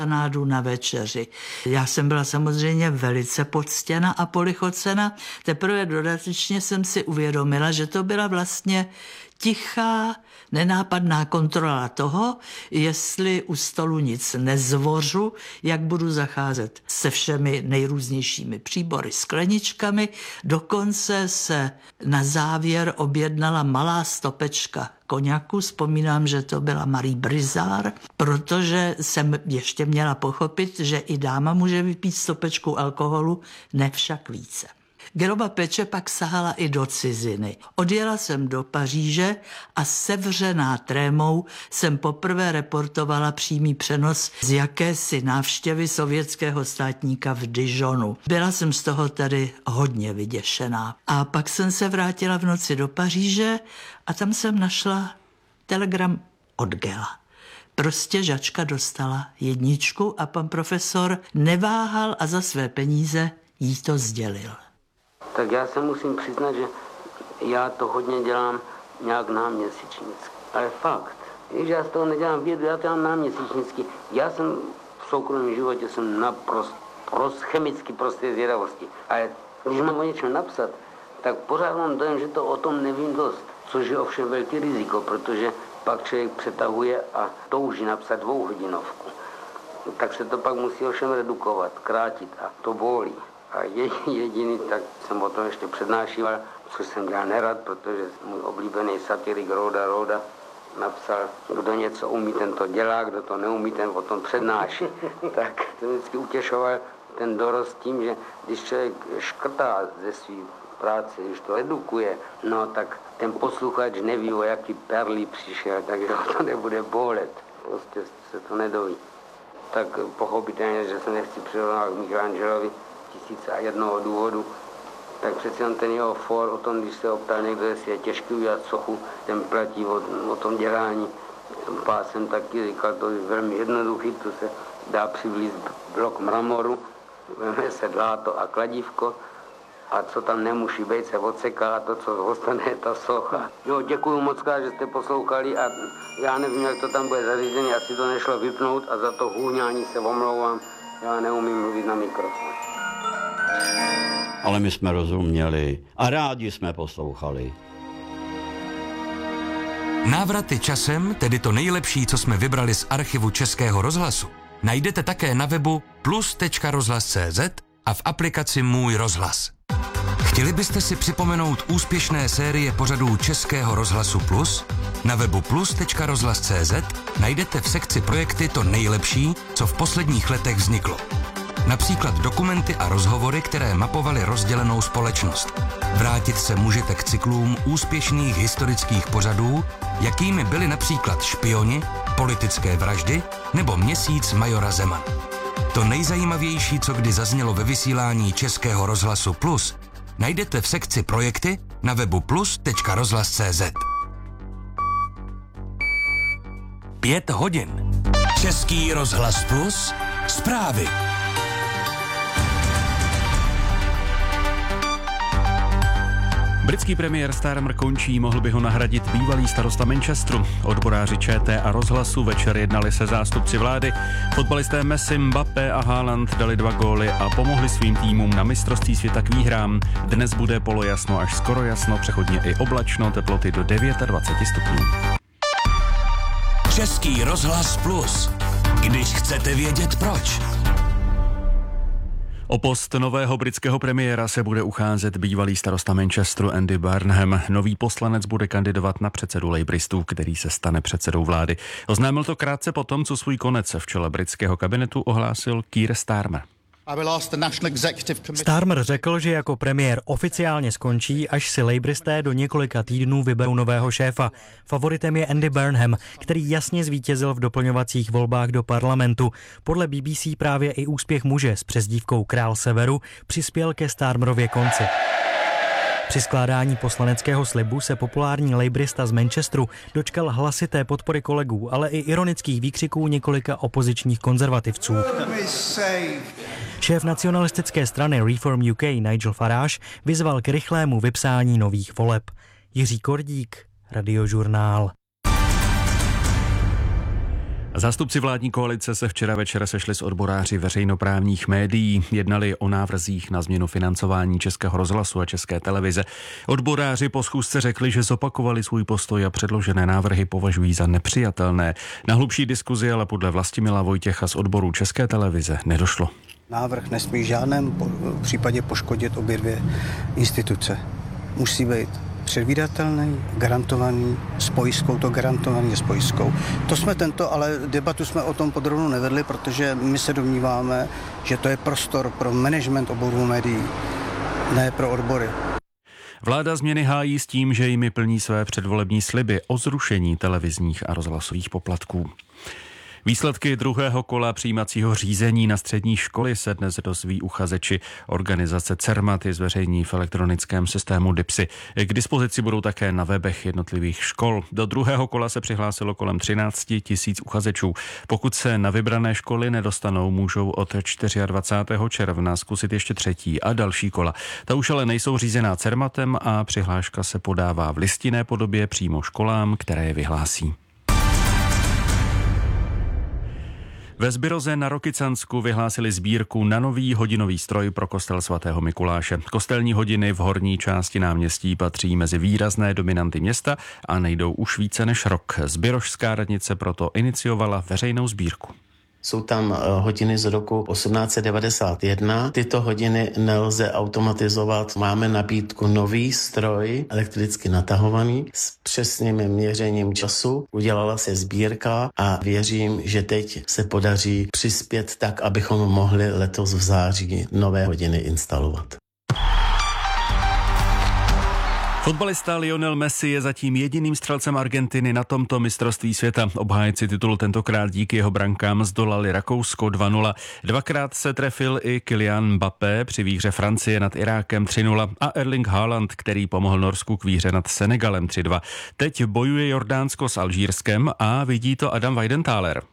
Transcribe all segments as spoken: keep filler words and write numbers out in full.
nádu na večeři. Já jsem byla samozřejmě velice poctěna a polichocena. Teprve dodatečně jsem si uvědomila, že to byla vlastně tichá, nenápadná kontrola toho, jestli u stolu nic nezvořu, jak budu zacházet se všemi nejrůznějšími příbory, skleničkami. Dokonce se na závěr objednala malá stopečka koňaku. Vzpomínám, že to byla Marie Brizard, protože jsem ještě měla pochopit, že i dáma může vypít stopečku alkoholu, ne však více. Geroba péče pak sahala i do ciziny. Odjela jsem do Paříže a sevřená trémou jsem poprvé reportovala přímý přenos z jakési návštěvy sovětského státníka v Dijonu. Byla jsem z toho tady hodně vyděšená. A pak jsem se vrátila v noci do Paříže a tam jsem našla telegram od Gela. Prostě žačka dostala jedničku a pan profesor neváhal a za své peníze jí to sdělil. Tak já se musím přiznat, že já to hodně dělám nějak náměsíčnicky. Ale fakt, když já z toho nedělám vědu, já to dělám náměsíčnicky. Já jsem v soukromém životě jsem naprosto prost, chemicky prosté zvědavosti. Ale když mám o něčem napsat, tak pořád mám dojem, že to o tom nevím dost. Což je ovšem velký riziko, protože pak člověk přetahuje a touží napsat dvouhodinovku. Tak se to pak musí ovšem redukovat, krátit a to bolí. A jediný, tak jsem o tom ještě přednášíval, což jsem dělal nerad, protože můj oblíbený satirik Roda Roda napsal, kdo něco umí, ten to dělá, kdo to neumí, ten o tom přednáší. Tak to vždycky utěšoval ten dorost tím, že když člověk škrtá ze své práce, když to edukuje, no tak ten posluchač neví, o jaký perly přišel, takže ho to nebude bolet. Prostě se to nedoví. Tak pochopitelně, že se nechci přirovnat k Michelangelovi, tisíce a jednoho důvodu, tak přece on ten jeho for o tom, když se optal někdo, jestli je těžký udělat sochu, ten platí o, o tom dělání pásem, taky říkal, to je velmi jednoduchý, to se dá přivlíct blok mramoru, veme se dláto a kladívko a co tam nemusí být, se odseká a to, co ostane, je ta socha. Jo, děkuju moc, že jste poslouchali a já nevím, jak to tam bude zařízené, asi to nešlo vypnout a za to hůňání se omlouvám, já neumím mluvit na mikrofon. Ale my jsme rozuměli a rádi jsme poslouchali. Návraty časem, tedy to nejlepší, co jsme vybrali z archivu Českého rozhlasu, najdete také na webu plus tečka rozhlas tečka cé zet a v aplikaci Můj rozhlas. Chtěli byste si připomenout úspěšné série pořadů Českého rozhlasu Plus? Na webu plus tečka rozhlas tečka cé zet najdete v sekci projekty to nejlepší, co v posledních letech vzniklo. Například dokumenty a rozhovory, které mapovaly rozdělenou společnost. Vrátit se můžete k cyklům úspěšných historických pořadů, jakými byly například Špioni, Politické vraždy nebo Měsíc majora Zeman. To nejzajímavější, co kdy zaznělo ve vysílání Českého rozhlasu Plus, najdete v sekci projekty na webu plus tečka rozhlas tečka cé zet. Pět hodin. Český rozhlas Plus. Zprávy. Britský premiér Starmer končí, mohl by ho nahradit bývalý starosta Manchesteru. Odboráři ČT a rozhlasu večer jednali se zástupci vlády. Fotbalisté Messi, Mbappé a Haaland dali dva góly a pomohli svým týmům na mistrovství světa k výhrám. Dnes bude polojasno až skoro jasno, přechodně i oblačno, teploty do dvacet devět stupňů. Český rozhlas Plus. Když chcete vědět proč. O post nového britského premiéra se bude ucházet bývalý starosta Manchesteru Andy Burnham. Nový poslanec bude kandidovat na předsedu Labouristů, který se stane předsedou vlády. Oznámil to krátce po tom, co svůj konec v čele britského kabinetu ohlásil Keir Starmer. Starmer řekl, že jako premiér oficiálně skončí, až si Labouristé do několika týdnů vyberou nového šéfa. Favoritem je Andy Burnham, který jasně zvítězil v doplňovacích volbách do parlamentu. Podle B B C právě i úspěch muže s přezdívkou Král severu přispěl ke Starmerově konci. Při skládání poslaneckého slibu se populární labourista z Manchesteru dočkal hlasité podpory kolegů, ale i ironických výkřiků několika opozičních konzervativců. Šéf nacionalistické strany Reform U K Nigel Farage vyzval k rychlému vypsání nových voleb. Jiří Kordík, Radiožurnál. Zástupci vládní koalice se včera večer sešli s odboráři veřejnoprávních médií. Jednali o návrzích na změnu financování Českého rozhlasu a České televize. Odboráři po schůzce řekli, že zopakovali svůj postoj a předložené návrhy považují za nepřijatelné. Na hlubší diskuzi ale podle Vlastimila Vojtěcha z odboru České televize nedošlo. Návrh nesmí v žádném případě poškodit obě dvě instituce. Musí být předvídatelný, garantovaný, s pojistkou, to garantovaný je s pojistkou. To jsme tento, ale debatu jsme o tom podrobně nevedli, protože my se domníváme, že to je prostor pro management oborů médií, ne pro odbory. Vláda změny hájí s tím, že jimi plní své předvolební sliby o zrušení televizních a rozhlasových poplatků. Výsledky druhého kola přijímacího řízení na střední školy se dnes dozví uchazeči. Organizace Cermat je zveřejní v elektronickém systému DIPSy. K dispozici budou také na webech jednotlivých škol. Do druhého kola se přihlásilo kolem třináct tisíc uchazečů. Pokud se na vybrané školy nedostanou, můžou od dvacátého čtvrtého června zkusit ještě třetí a další kola. Ta už ale nejsou řízená Cermatem a přihláška se podává v listinné podobě přímo školám, které je vyhlásí. Ve Zbiroze na Rokycansku vyhlásili sbírku na nový hodinový stroj pro kostel svatého Mikuláše. Kostelní hodiny v horní části náměstí patří mezi výrazné dominanty města a nejdou už více než rok. Zbirožská radnice proto iniciovala veřejnou sbírku. Jsou tam hodiny z roku osmnáct set devadesát jedna. Tyto hodiny nelze automatizovat. Máme nabídku nový stroj, elektricky natahovaný, s přesným měřením času. Udělala se sbírka a věřím, že teď se podaří přispět tak, abychom mohli letos v září nové hodiny instalovat. Fotbalista Lionel Messi je zatím jediným střelcem Argentiny na tomto mistrovství světa. Obhájci titulu tentokrát díky jeho brankám zdolali Rakousko dva nula. Dvakrát se trefil i Kylian Mbappé při výhře Francie nad Irákem tři nula a Erling Haaland, který pomohl Norsku k výhře nad Senegalem tři dva. Teď bojuje Jordánsko s Alžírskem a vidí to Adam Weidenthaler.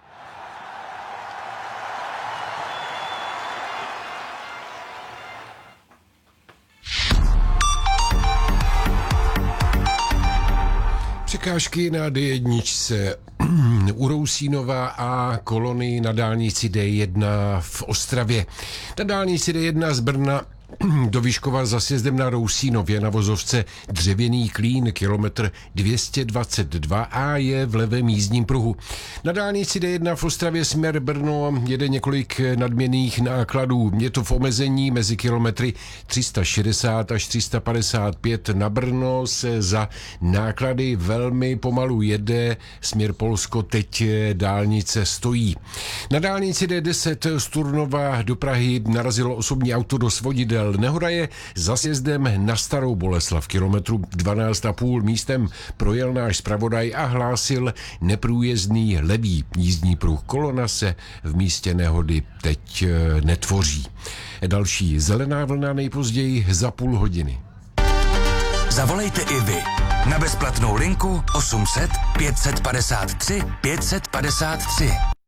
Překážky na D jedna u Rousínova a kolony na dálnici D jedna v Ostravě. Na dálnici D jedna z Brna do Vyškova za sjezdem na Rousínově na vozovce Dřevěný Klín, kilometr dvě stě dvacet dva a je v levém jízdním pruhu. Na dálnici D jedna v Ostravě směr Brno jede několik nadměrných nákladů. Je to v omezení mezi kilometry tři sta šedesát až tři sta padesát pět. Na Brno se za náklady velmi pomalu jede. Směr Polsko teď dálnice stojí. Na dálnici D deset z Turnova do Prahy narazilo osobní auto do svodidel. Nehoda je za sjezdem na Starou Boleslav, kilometru dvanáct a půl. Místem projel náš zpravodaj a hlásil neprůjezdný levý jízdní pruh. Kolona se v místě nehody teď netvoří. Další zelená vlna nejpozději za půl hodiny. Zavolejte i vy na bezplatnou linku osm set pět set padesát tři pět set padesát tři.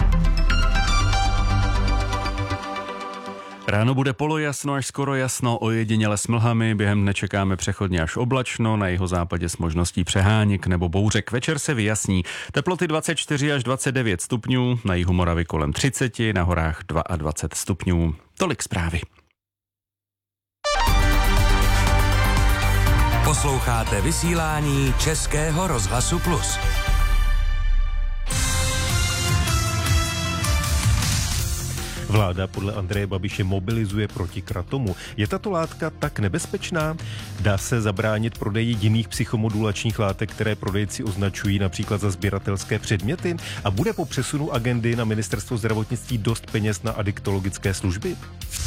Ráno bude polojasno až skoro jasno, ojediněle s mlhami, během dne čekáme přechodně až oblačno, na jihozápadě s možností přeháněk nebo bouřek. Večer se vyjasní. Teploty dvacet čtyři až dvacet devět stupňů, na jihu Moravy kolem třicet, na horách dvacet dva stupňů. Tolik zprávy. Posloucháte vysílání Českého rozhlasu Plus. Vláda podle Andreje Babiše mobilizuje proti kratomu. Je tato látka tak nebezpečná? Dá se zabránit prodeji jiných psychomodulačních látek, které prodejci označují například za sběratelské předměty? A bude po přesunu agendy na ministerstvo zdravotnictví dost peněz na adiktologické služby?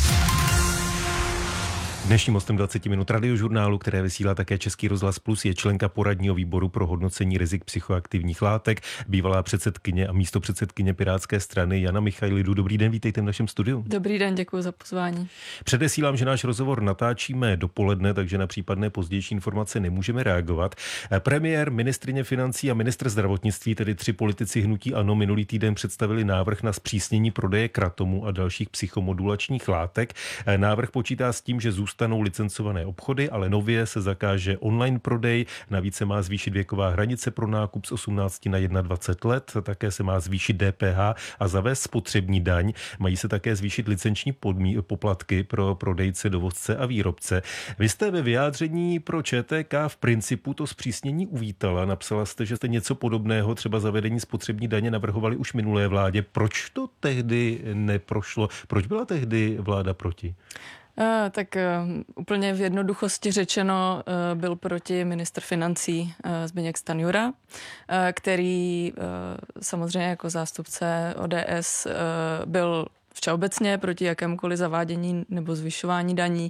Dnešním hostem dvacet minut radiožurnálu, které vysílá také Český rozhlas Plus, je členka poradního výboru pro hodnocení rizik psychoaktivních látek, bývalá předsedkyně a místopředsedkyně Pirátské strany Jana Michailidu. Dobrý den, vítejte v našem studiu. Dobrý den, děkuji za pozvání. Předesílám, že náš rozhovor natáčíme dopoledne, takže na případné pozdější informace nemůžeme reagovat. Premiér, ministryně financí a ministr zdravotnictví, tedy tři politici hnutí ANO, minulý týden představili návrh na zpřísnění prodeje kratomu a dalších psychomodulačních látek. Návrh počítá s tím, že zůstane zůstanou licencované obchody, ale nově se zakáže online prodej. Navíc se má zvýšit věková hranice pro nákup z osmnácti na dvacet jedna let. Také se má zvýšit D P H a zavést spotřební daň. Mají se také zvýšit licenční podmí, poplatky pro prodejce, dovozce a výrobce. Vy jste ve vyjádření pro Č T K v principu to zpřísnění uvítala. Napsala jste, že jste něco podobného, třeba zavedení spotřební daně, navrhovali už minulé vládě. Proč to tehdy neprošlo? Proč byla tehdy vláda proti? Uh, tak uh, úplně v jednoduchosti řečeno uh, byl proti ministr financí uh, Zbyněk Stanjura, uh, který uh, samozřejmě jako zástupce O D S uh, byl všeobecně proti jakémukoliv zavádění nebo zvyšování daní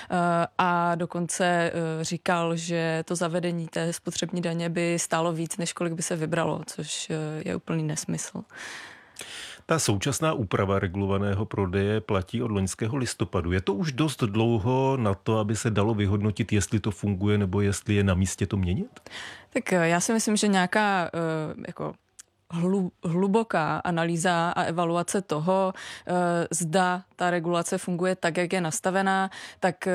a dokonce říkal, že to zavedení té spotřební daně by stálo víc, než kolik by se vybralo, což je úplný nesmysl. Ta současná úprava regulovaného prodeje platí od loňského listopadu. Je to už dost dlouho na to, aby se dalo vyhodnotit, jestli to funguje nebo jestli je na místě to měnit? Tak já si myslím, že nějaká jako hluboká analýza a evaluace toho, zda ta regulace funguje tak, jak je nastavená, tak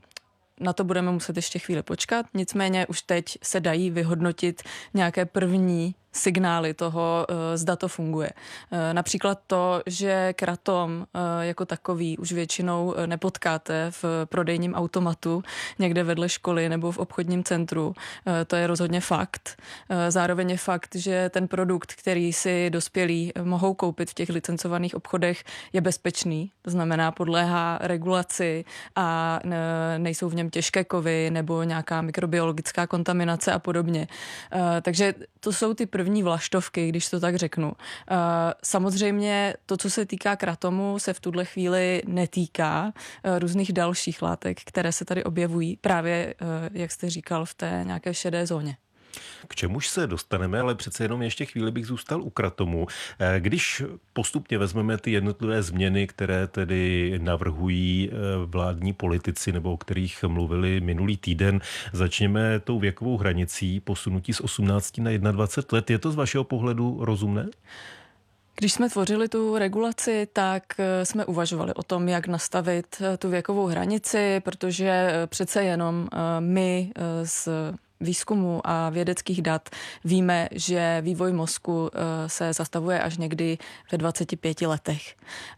na to budeme muset ještě chvíli počkat. Nicméně už teď se dají vyhodnotit nějaké první signály toho, zda to funguje. Například to, že kratom jako takový už většinou nepotkáte v prodejním automatu někde vedle školy nebo v obchodním centru. To je rozhodně fakt. Zároveň je fakt, že ten produkt, který si dospělí mohou koupit v těch licencovaných obchodech, je bezpečný. To znamená, podléhá regulaci a nejsou v něm těžké kovy nebo nějaká mikrobiologická kontaminace a podobně. Takže to jsou ty první vlaštovky, když to tak řeknu. Samozřejmě to, co se týká kratomu, se v tuhle chvíli netýká různých dalších látek, které se tady objevují právě, jak jste říkal, v té nějaké šedé zóně. K čemuž se dostaneme, ale přece jenom ještě chvíli bych zůstal u kratomu. Když postupně vezmeme ty jednotlivé změny, které tedy navrhují vládní politici nebo o kterých mluvili minulý týden, začněme tou věkovou hranicí posunutí z osmnácti na dvacet jedna let. Je to z vašeho pohledu rozumné? Když jsme tvořili tu regulaci, tak jsme uvažovali o tom, jak nastavit tu věkovou hranici, protože přece jenom my z výzkumu a vědeckých dat víme, že vývoj mozku se zastavuje až někdy ve dvaceti pěti letech.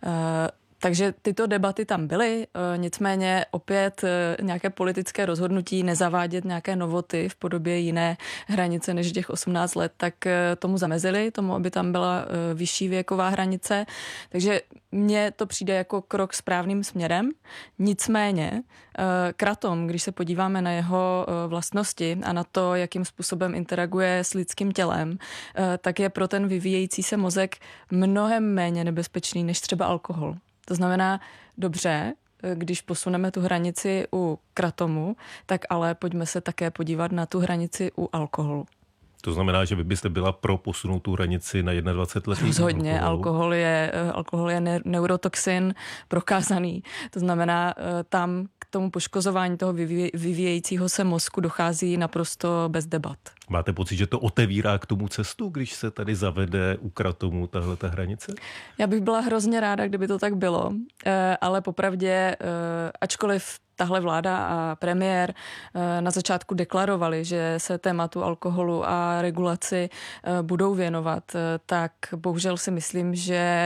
Takže tyto debaty tam byly, nicméně opět nějaké politické rozhodnutí nezavádět nějaké novoty v podobě jiné hranice než těch osmnáct let, tak tomu zamezili, tomu, aby tam byla vyšší věková hranice. Takže mně to přijde jako krok správným směrem. Nicméně kratom, když se podíváme na jeho vlastnosti a na to, jakým způsobem interaguje s lidským tělem, tak je pro ten vyvíjející se mozek mnohem méně nebezpečný než třeba alkohol. To znamená, dobře, když posuneme tu hranici u kratomu, tak ale pojďme se také podívat na tu hranici u alkoholu. To znamená, že vy byste byla pro posunout tu hranici na dvacet jedna let? Rozhodně, alkohol je, alkohol je ne, neurotoxin prokázaný. To znamená, tam k tomu poškozování toho vyvíjejícího se mozku dochází naprosto bez debat. Máte pocit, že to otevírá k tomu cestu, když se tady zavede u kratomu tahleta hranice? Já bych byla hrozně ráda, kdyby to tak bylo, ale popravdě, ačkoliv tahle vláda a premiér na začátku deklarovali, že se tématu alkoholu a regulaci budou věnovat, tak bohužel si myslím, že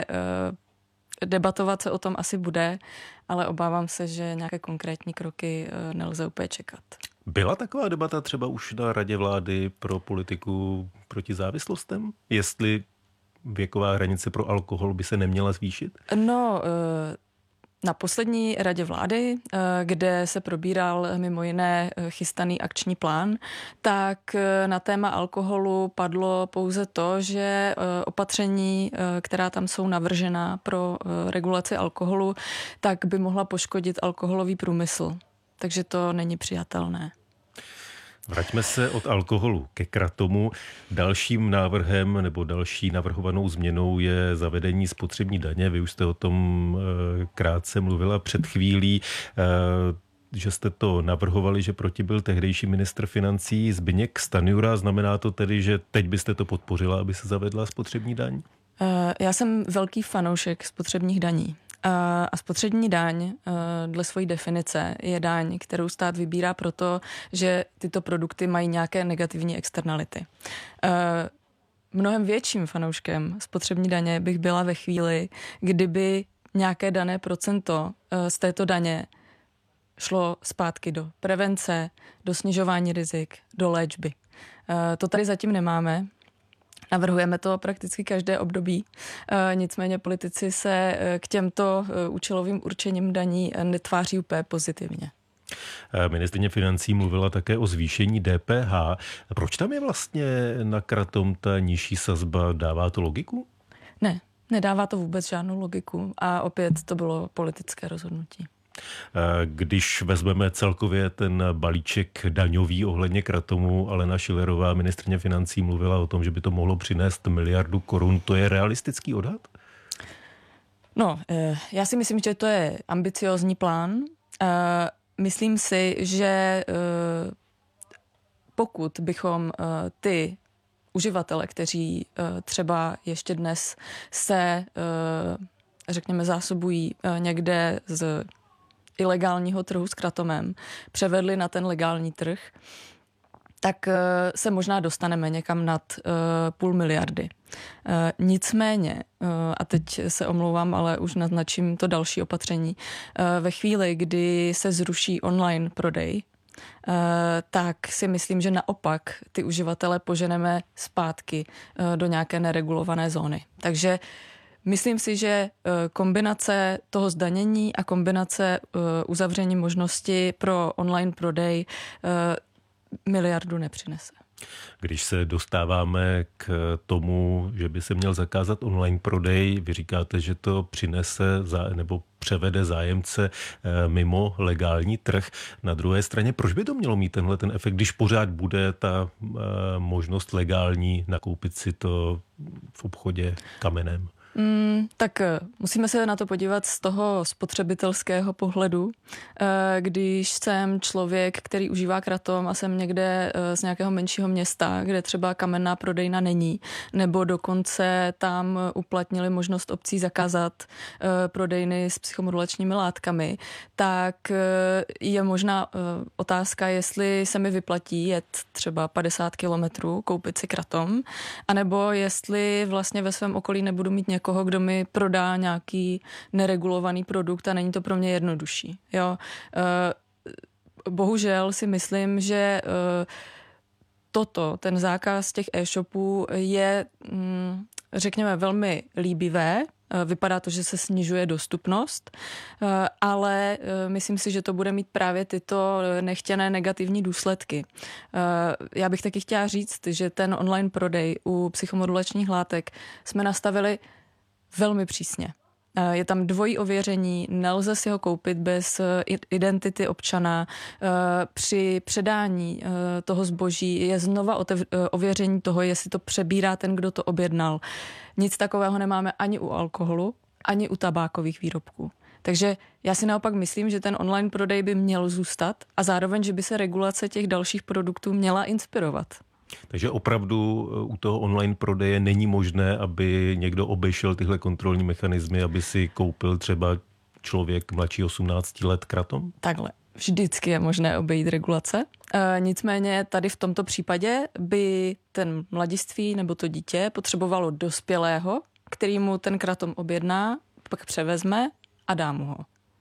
debatovat se o tom asi bude, ale obávám se, že nějaké konkrétní kroky nelze úplně čekat. Byla taková debata třeba už na Radě vlády pro politiku proti závislostem? Jestli věková hranice pro alkohol by se neměla zvýšit? No, na poslední radě vlády, kde se probíral mimo jiné chystaný akční plán, tak na téma alkoholu padlo pouze to, že opatření, která tam jsou navržena pro regulaci alkoholu, tak by mohla poškodit alkoholový průmysl. Takže to není přijatelné. Vraťme se od alkoholu ke kratomu. Dalším návrhem nebo další navrhovanou změnou je zavedení spotřební daně. Vy už jste o tom krátce mluvila před chvílí, že jste to navrhovali, že proti byl tehdejší ministr financí Zbyněk Stanjura. Znamená to tedy, že teď byste to podpořila, aby se zavedla spotřební daň? Já jsem velký fanoušek spotřebních daní. A spotřební daň dle své definice je daň, kterou stát vybírá proto, že tyto produkty mají nějaké negativní externality. Mnohem větším fanouškem spotřební daně bych byla ve chvíli, kdyby nějaké dané procento z této daně šlo zpátky do prevence, do snižování rizik, do léčby. To tady zatím nemáme. Navrhujeme to prakticky každé období. Nicméně politici se k těmto účelovým určením daní netváří úplně pozitivně. Ministryně financí mluvila také o zvýšení D P H. Proč tam je vlastně na kratom ta nižší sazba? Dává to logiku? Ne, nedává to vůbec žádnou logiku a opět to bylo politické rozhodnutí. Když vezmeme celkově ten balíček daňový ohledně kratomu, Alena Schillerová, ministryně financí, mluvila o tom, že by to mohlo přinést miliardu korun. To je realistický odhad? No, já si myslím, že to je ambiciózní plán. Myslím si, že pokud bychom ty uživatele, kteří třeba ještě dnes se, řekněme, zásobují někde z ilegálního trhu s kratomem, převedli na ten legální trh, tak se možná dostaneme někam nad půl miliardy. Nicméně, a teď se omlouvám, ale už naznačím to další opatření, ve chvíli, kdy se zruší online prodej, tak si myslím, že naopak ty uživatele poženeme zpátky do nějaké neregulované zóny. Takže myslím si, že kombinace toho zdanění a kombinace uzavření možnosti pro online prodej miliardu nepřinese. Když se dostáváme k tomu, že by se měl zakázat online prodej, vy říkáte, že to přinese za, nebo převede zájemce mimo legální trh. Na druhé straně, proč by to mělo mít tenhle ten efekt, když pořád bude ta možnost legální nakoupit si to v obchodě kamenem? Mm, tak musíme se na to podívat z toho spotřebitelského pohledu. Když jsem člověk, který užívá kratom a jsem někde z nějakého menšího města, kde třeba kamenná prodejna není, nebo dokonce tam uplatnili možnost obcí zakázat prodejny s psychomodulačními látkami, tak je možná otázka, jestli se mi vyplatí jet třeba padesát kilometrů, koupit si kratom, anebo jestli vlastně ve svém okolí nebudu mít někoho, koho, kdo mi prodá nějaký neregulovaný produkt a není to pro mě jednodušší. Jo. Bohužel si myslím, že toto, ten zákaz těch e-shopů je, řekněme, velmi líbivé. Vypadá to, že se snižuje dostupnost, ale myslím si, že to bude mít právě tyto nechtěné negativní důsledky. Já bych taky chtěla říct, že ten online prodej u psychomodulačních látek jsme nastavili velmi přísně. Je tam dvojí ověření, nelze si ho koupit bez identity občana. Při předání toho zboží je znova ověření toho, jestli to přebírá ten, kdo to objednal. Nic takového nemáme ani u alkoholu, ani u tabákových výrobků. Takže já si naopak myslím, že ten online prodej by měl zůstat a zároveň, že by se regulace těch dalších produktů měla inspirovat. Takže opravdu u toho online prodeje není možné, aby někdo obešel tyhle kontrolní mechanismy, aby si koupil třeba člověk mladší osmnácti let kratom? Takhle. Vždycky je možné obejít regulace. E, nicméně tady v tomto případě by ten mladiství nebo to dítě potřebovalo dospělého, který mu ten kratom objedná, pak převezme a dá mu ho.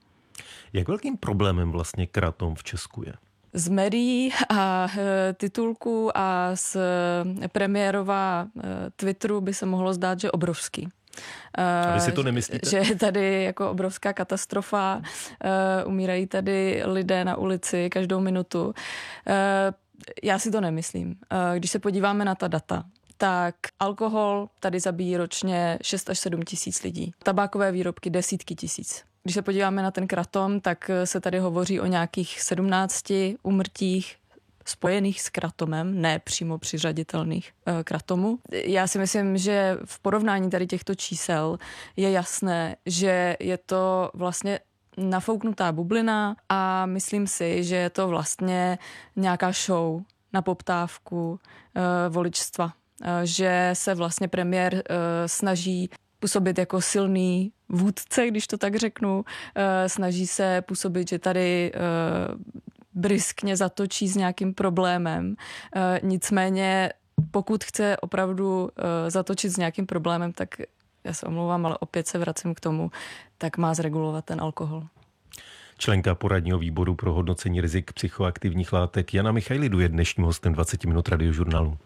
Jak velkým problémem vlastně kratom v Česku je? Z médií a e, titulků a z e, premiérova e, Twitteru by se mohlo zdát, že obrovský. A vy si to nemyslíte? Že je tady jako obrovská katastrofa, e, umírají tady lidé na ulici každou minutu. E, já si to nemyslím. E, když se podíváme na ta data, tak alkohol tady zabíjí ročně šest až sedm tisíc lidí. Tabákové výrobky desítky tisíc. Když se podíváme na ten kratom, tak se tady hovoří o nějakých sedmnácti úmrtích spojených s kratomem, ne přímo přiřaditelných k kratomu. Já si myslím, že v porovnání tady těchto čísel je jasné, že je to vlastně nafouknutá bublina a myslím si, že je to vlastně nějaká show na poptávku voličstva. Že se vlastně premiér snaží působit jako silný vůdce, když to tak řeknu. Snaží se působit, že tady bryskně zatočí s nějakým problémem. Nicméně pokud chce opravdu zatočit s nějakým problémem, tak já se omlouvám, ale opět se vracím k tomu, tak má zregulovat ten alkohol. Členka poradního výboru pro hodnocení rizik psychoaktivních látek Jana Michailidu je dnešním hostem dvacet minut Radiožurnálu.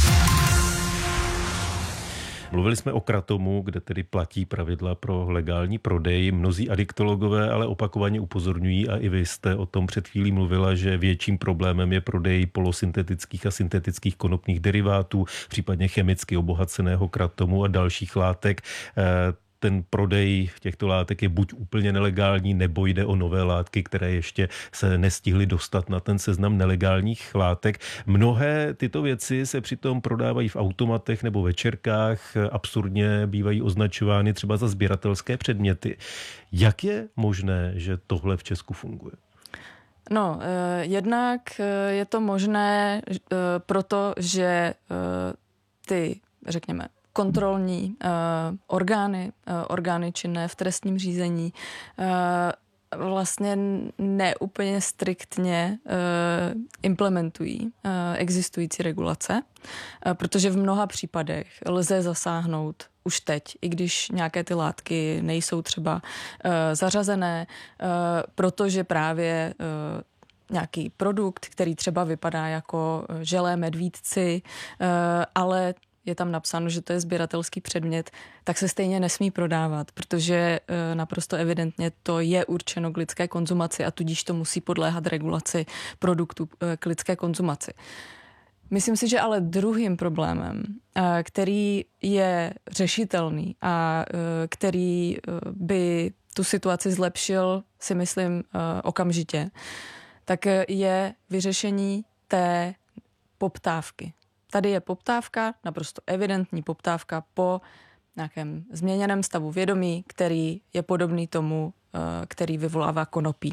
Mluvili jsme o kratomu, kde tedy platí pravidla pro legální prodej. Mnozí adiktologové ale opakovaně upozorňují, a i vy jste o tom před chvílí mluvila, že větším problémem je prodej polosyntetických a syntetických konopných derivátů, případně chemicky obohaceného kratomu a dalších látek. Ten prodej těchto látek je buď úplně nelegální, nebo jde o nové látky, které ještě se nestihly dostat na ten seznam nelegálních látek. Mnohé tyto věci se přitom prodávají v automatech nebo večerkách, absurdně bývají označovány třeba za sběratelské předměty. Jak je možné, že tohle v Česku funguje? No, eh, jednak je to možné eh, proto, že eh, ty, řekněme, kontrolní uh, orgány, uh, orgány činné v trestním řízení uh, vlastně neúplně striktně uh, implementují uh, existující regulace, uh, protože v mnoha případech lze zasáhnout už teď, i když nějaké ty látky nejsou třeba uh, zařazené, uh, protože právě uh, nějaký produkt, který třeba vypadá jako želé medvídci, uh, ale je tam napsáno, že to je sběratelský předmět, tak se stejně nesmí prodávat, protože e, naprosto evidentně to je určeno k lidské konzumaci a tudíž to musí podléhat regulaci produktů e, k lidské konzumaci. Myslím si, že ale druhým problémem, e, který je řešitelný a e, který e, by tu situaci zlepšil, si myslím, e, okamžitě, tak je vyřešení té poptávky. Tady je poptávka, naprosto evidentní poptávka po nějakém změněném stavu vědomí, který je podobný tomu, který vyvolává konopí.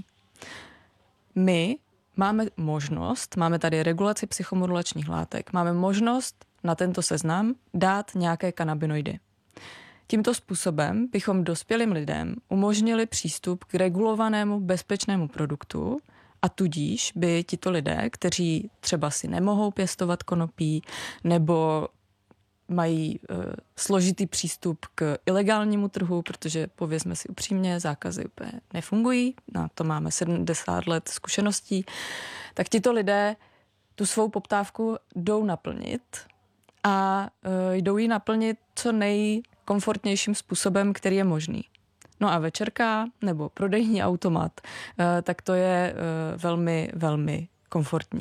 My máme možnost, máme tady regulaci psychomodulačních látek, máme možnost na tento seznam dát nějaké kanabinoidy. Tímto způsobem bychom dospělým lidem umožnili přístup k regulovanému bezpečnému produktu, a tudíž by tito lidé, kteří třeba si nemohou pěstovat konopí nebo mají e, složitý přístup k ilegálnímu trhu, protože povězme si upřímně, zákazy úplně nefungují, na to máme sedmdesát let zkušeností, tak tito lidé tu svou poptávku jdou naplnit a e, jdou ji naplnit co nejkomfortnějším způsobem, který je možný. No a večerka nebo prodejní automat, tak to je velmi, velmi komfortní.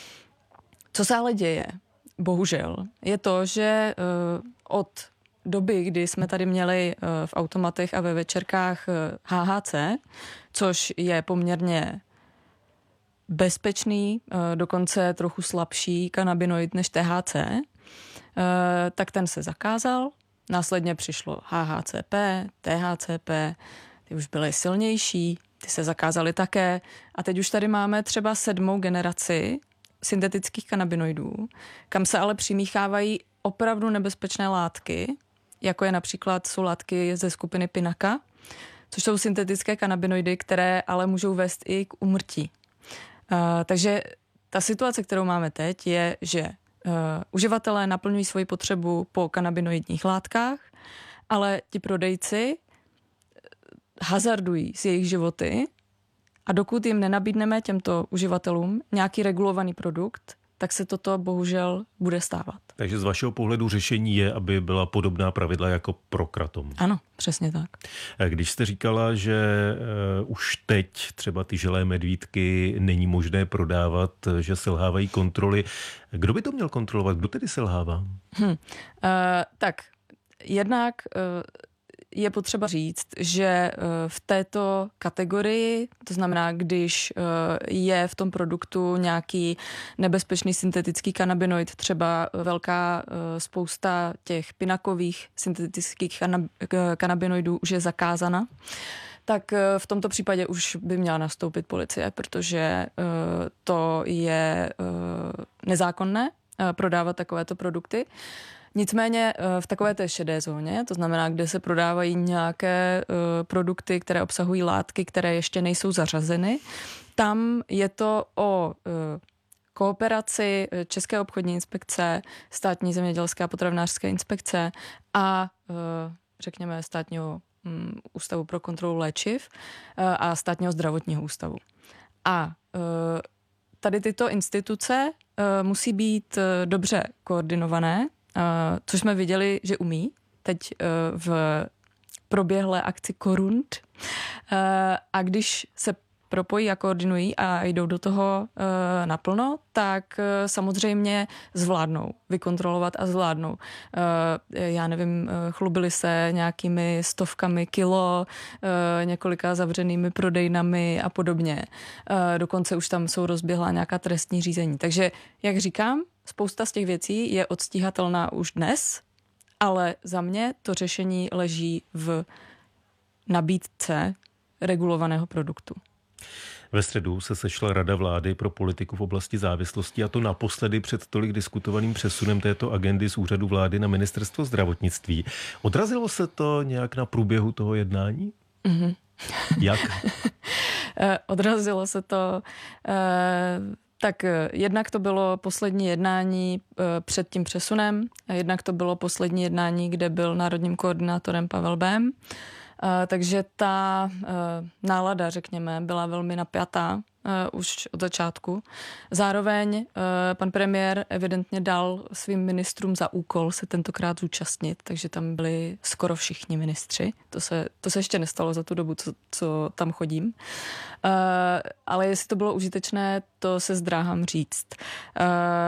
Co se ale děje, bohužel, je to, že od doby, kdy jsme tady měli v automatech a ve večerkách H H C, což je poměrně bezpečný, dokonce trochu slabší kanabinoid než T H C, tak ten se zakázal. Následně přišlo H H C P, T H C P, ty už byly silnější, ty se zakázaly také. A teď už tady máme třeba sedmou generaci syntetických kanabinoidů, kam se ale přimíchávají opravdu nebezpečné látky, jako je například jsou látky ze skupiny Pinaka, což jsou syntetické kanabinoidy, které ale můžou vést i k úmrtí. Uh, takže ta situace, kterou máme teď, je, že Uh, uživatelé naplňují svoji potřebu po kanabinoidních látkách, ale ti prodejci hazardují s jejich životy a dokud jim nenabídneme těmto uživatelům nějaký regulovaný produkt, tak se toto bohužel bude stávat. Takže z vašeho pohledu řešení je, aby byla podobná pravidla jako pro kratom. Ano, přesně tak. Když jste říkala, že uh, už teď třeba ty želé medvídky není možné prodávat, že selhávají kontroly, kdo by to měl kontrolovat? Kdo tedy selhává? Hm. Uh, tak, jednak uh, je potřeba říct, že v této kategorii, to znamená, když je v tom produktu nějaký nebezpečný syntetický kanabinoid, třeba velká spousta těch pinakových syntetických kanabinoidů už je zakázána, tak v tomto případě už by měla nastoupit policie, protože to je nezákonné prodávat takovéto produkty. Nicméně v takové té šedé zóně, to znamená, kde se prodávají nějaké produkty, které obsahují látky, které ještě nejsou zařazeny, tam je to o kooperaci České obchodní inspekce, Státní zemědělské a potravinářské inspekce a řekněme Státního ústavu pro kontrolu léčiv a Státního zdravotního ústavu. A tady tyto instituce musí být dobře koordinované, což jsme viděli, že umí teď v proběhlé akci Korund. A když se propojí a koordinují a jdou do toho e, naplno, tak e, samozřejmě zvládnou vykontrolovat a zvládnou. E, já nevím, e, chlubili se nějakými stovkami kilo, e, několika zavřenými prodejnami a podobně. E, dokonce už tam jsou rozběhlá nějaká trestní řízení. Takže, jak říkám, spousta z těch věcí je odstíhatelná už dnes, ale za mě to řešení leží v nabídce regulovaného produktu. Ve středu se sešla Rada vlády pro politiku v oblasti závislosti, a to naposledy před tolik diskutovaným přesunem této agendy z úřadu vlády na ministerstvo zdravotnictví. Odrazilo se to nějak na průběhu toho jednání? Mm-hmm. Jak? Odrazilo se to... Tak jednak to bylo poslední jednání před tím přesunem, jednak to bylo poslední jednání, kde byl národním koordinátorem Pavel Bém. Uh, takže ta uh, nálada, řekněme, byla velmi napjatá uh, už od začátku. Zároveň uh, pan premiér evidentně dal svým ministrům za úkol se tentokrát zúčastnit, takže tam byli skoro všichni ministři. To se, to se ještě nestalo za tu dobu, co, co tam chodím. Uh, ale jestli to bylo užitečné, to se zdráhám říct. Uh,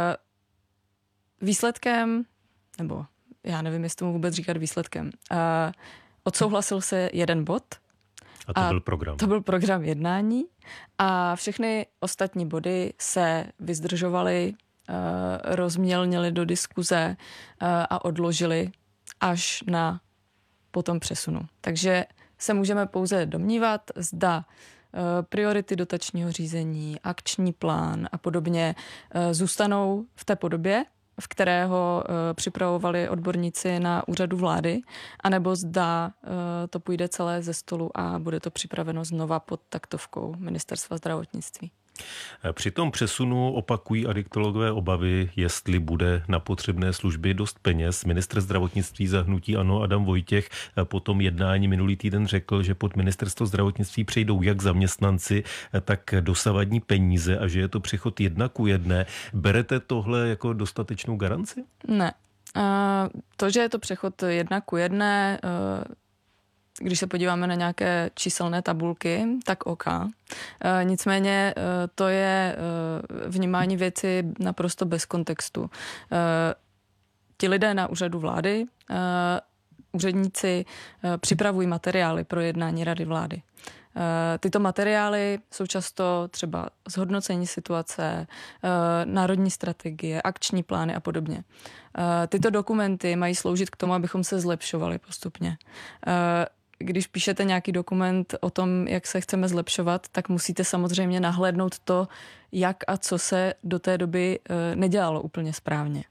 výsledkem, nebo já nevím, jestli tomu vůbec říkat výsledkem, uh, odsouhlasil se jeden bod. A to a byl program. To byl program jednání a všechny ostatní body se vyzdržovaly, rozmělnily do diskuze a odložili až na potom přesunu. Takže se můžeme pouze domnívat, zda priority dotačního řízení, akční plán a podobně zůstanou v té podobě, v kterého uh, připravovali odborníci na úřadu vlády, anebo zda uh, to půjde celé ze stolu a bude to připraveno znova pod taktovkou Ministerstva zdravotnictví. Při tom přesunu opakují adiktologové obavy, jestli bude na potřebné služby dost peněz. Ministr zdravotnictví za hnutí ANO Adam Vojtěch po tom jednání minulý týden řekl, že pod Ministerstvo zdravotnictví přejdou jak zaměstnanci, tak dosavadní peníze a že je to přechod jedna ku jedné. Berete tohle jako dostatečnou garanci? Ne. To, že je to přechod jedna ku jedné, když se podíváme na nějaké číselné tabulky, tak OK. E, nicméně e, to je e, vnímání věci naprosto bez kontextu. E, ti lidé na úřadu vlády, e, úředníci e, připravují materiály pro jednání Rady vlády. E, tyto materiály jsou často třeba zhodnocení situace, e, národní strategie, akční plány a podobně. E, tyto dokumenty mají sloužit k tomu, abychom se zlepšovali postupně. E, Když píšete nějaký dokument o tom, jak se chceme zlepšovat, tak musíte samozřejmě nahlédnout to, jak a co se do té doby nedělalo úplně správně.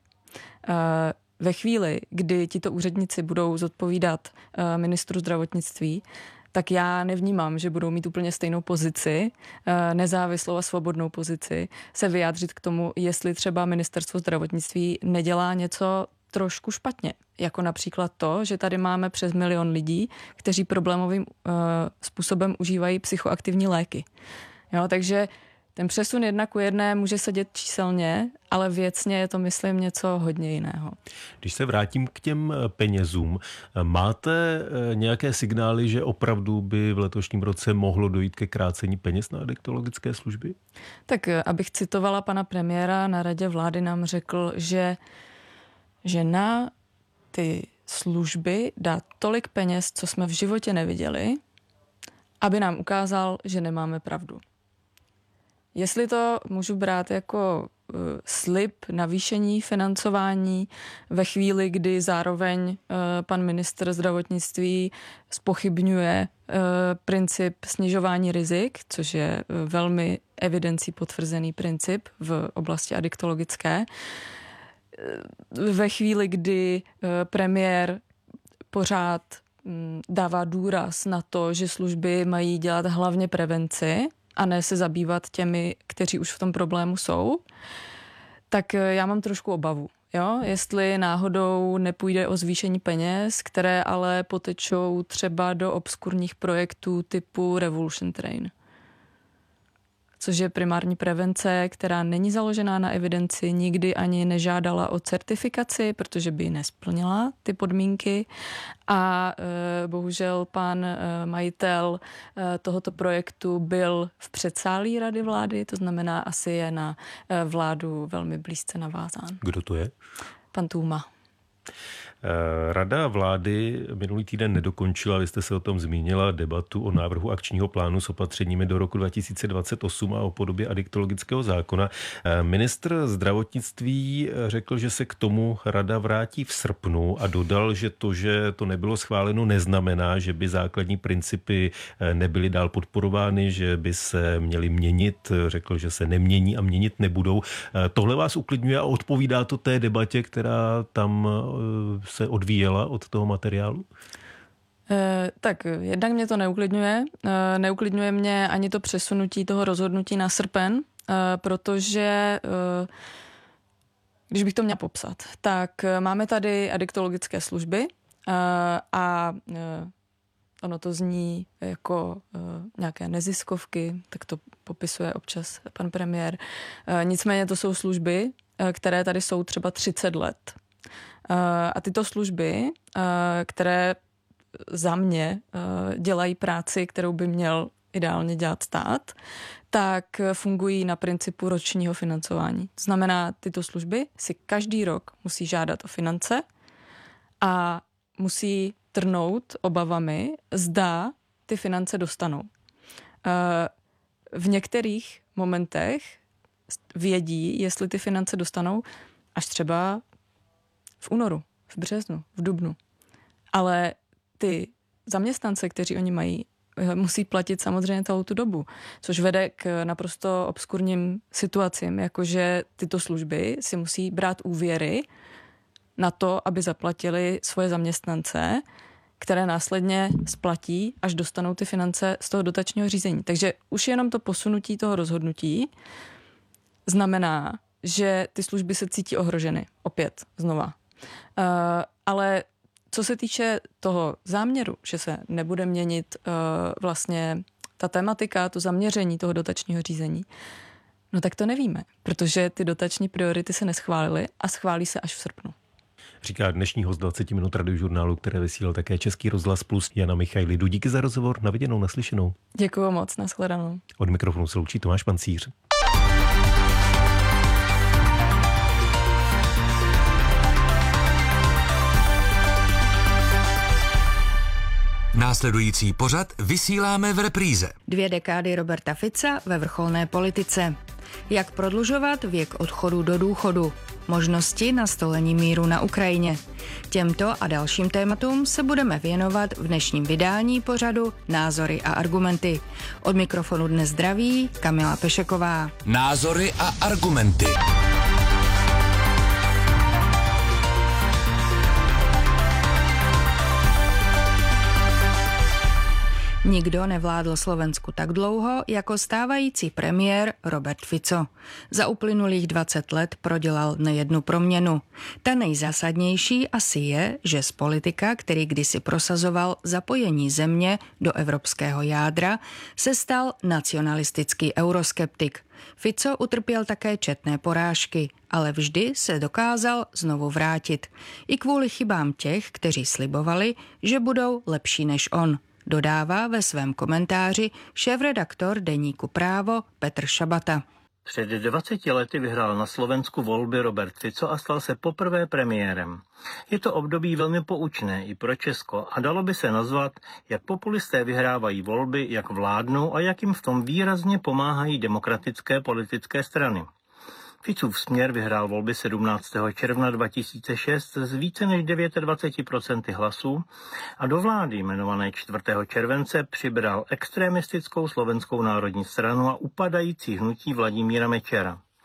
Ve chvíli, kdy tito úředníci budou zodpovídat ministru zdravotnictví, tak já nevnímám, že budou mít úplně stejnou pozici, nezávislou a svobodnou pozici, se vyjádřit k tomu, jestli třeba ministerstvo zdravotnictví nedělá něco trošku špatně. Jako například to, že tady máme přes milion lidí, kteří problémovým uh, způsobem užívají psychoaktivní léky. Jo, takže ten přesun jedna ku jedné může sedět číselně, ale věcně je to, myslím, něco hodně jiného. Když se vrátím k těm penězům, máte nějaké signály, že opravdu by v letošním roce mohlo dojít ke krácení peněz na adiktologické služby? Tak abych citovala pana premiéra, na Radě vlády nám řekl, že že na ty služby dá tolik peněz, co jsme v životě neviděli, aby nám ukázal, že nemáme pravdu. Jestli to můžu brát jako uh, slib navýšení financování ve chvíli, kdy zároveň uh, pan ministr zdravotnictví zpochybňuje uh, princip snižování rizik, což je uh, velmi evidencí potvrzený princip v oblasti adiktologické, ve chvíli, kdy premiér pořád dává důraz na to, že služby mají dělat hlavně prevenci a ne se zabývat těmi, kteří už v tom problému jsou, tak já mám trošku obavu. Jo? Jestli náhodou nepůjde o zvýšení peněz, které ale potečou třeba do obskurních projektů typu Revolution Train, což je primární prevence, která není založená na evidenci, nikdy ani nežádala o certifikaci, protože by ji nesplnila ty podmínky. A e, bohužel pan e, majitel e, tohoto projektu byl v předsálí Rady vlády, to znamená asi je na e, vládu velmi blízce navázán. Kdo to je? Pan Tůma. Rada vlády minulý týden nedokončila, vy jste se o tom zmínila, debatu o návrhu akčního plánu s opatřeními do roku dva tisíce dvacet osm a o podobě adiktologického zákona. Ministr zdravotnictví řekl, že se k tomu rada vrátí v srpnu a dodal, že to, že to nebylo schváleno, neznamená, že by základní principy nebyly dál podporovány, že by se měly měnit. Řekl, že se nemění a měnit nebudou. Tohle vás uklidňuje a odpovídá to té debatě, která tam se odvíjela od toho materiálu? E, tak jednak mě to neuklidňuje. E, neuklidňuje mě ani to přesunutí toho rozhodnutí na srpen, e, protože e, když bych to měla popsat, tak máme tady adiktologické služby e, a e, ono to zní jako e, nějaké neziskovky, tak to popisuje občas pan premiér. E, nicméně to jsou služby, e, které tady jsou třeba třicet let. A tyto služby, které za mě dělají práci, kterou by měl ideálně dělat stát, tak fungují na principu ročního financování. To znamená, tyto služby si každý rok musí žádat o finance a musí trnout obavami, zda ty finance dostanou. V některých momentech vědí, jestli ty finance dostanou až třeba v únoru, v březnu, v dubnu. Ale ty zaměstnance, kteří oni mají, musí platit samozřejmě celou tu dobu, což vede k naprosto obskurním situacím, jakože tyto služby si musí brát úvěry na to, aby zaplatili svoje zaměstnance, které následně splatí, až dostanou ty finance z toho dotačního řízení. Takže už jenom to posunutí toho rozhodnutí znamená, že ty služby se cítí ohroženy. Opět, znova. Uh, ale co se týče toho záměru, že se nebude měnit uh, vlastně ta tematika, to zaměření toho dotačního řízení, no tak to nevíme, protože ty dotační priority se neschválily a schválí se až v srpnu. Říká dnešní host dvacet minut radiožurnálu, které vysílal také Český rozhlas Plus, Jana Michailidu. Díky za rozhovor, na viděnou, naslyšenou. Děkuju moc, nashledanou. Od mikrofonu se loučí Tomáš Pancíř. Následující pořad vysíláme v repríze. Dvě dekády Roberta Fica ve vrcholné politice. Jak prodlužovat věk odchodu do důchodu? Možnosti nastolení míru na Ukrajině. Těmto a dalším tématům se budeme věnovat v dnešním vydání pořadu Názory a argumenty. Od mikrofonu dnes zdraví Kamila Pešeková. Názory a argumenty. Nikdo nevládl Slovensku tak dlouho jako stávající premiér Robert Fico. Za uplynulých dvacet let prodělal nejednu proměnu. Ta nejzásadnější asi je, že z politika, který kdysi prosazoval zapojení země do evropského jádra, se stal nacionalistický euroskeptik. Fico utrpěl také četné porážky, ale vždy se dokázal znovu vrátit. I kvůli chybám těch, kteří slibovali, že budou lepší než on. Dodává ve svém komentáři šéfredaktor deníku Právo Petr Šabata. Před dvaceti lety vyhrál na Slovensku volby Robert Fico a stal se poprvé premiérem. Je to období velmi poučné i pro Česko a dalo by se nazvat, jak populisté vyhrávají volby, jak vládnou a jak jim v tom výrazně pomáhají demokratické politické strany. Ficův Směr vyhrál volby sedmnáctého června dva tisíce šest z více než dvacet devět procent hlasů a do vlády jmenované čtvrtého července přibral extremistickou Slovenskou národní stranu a upadající hnutí Vladimíra Mečera.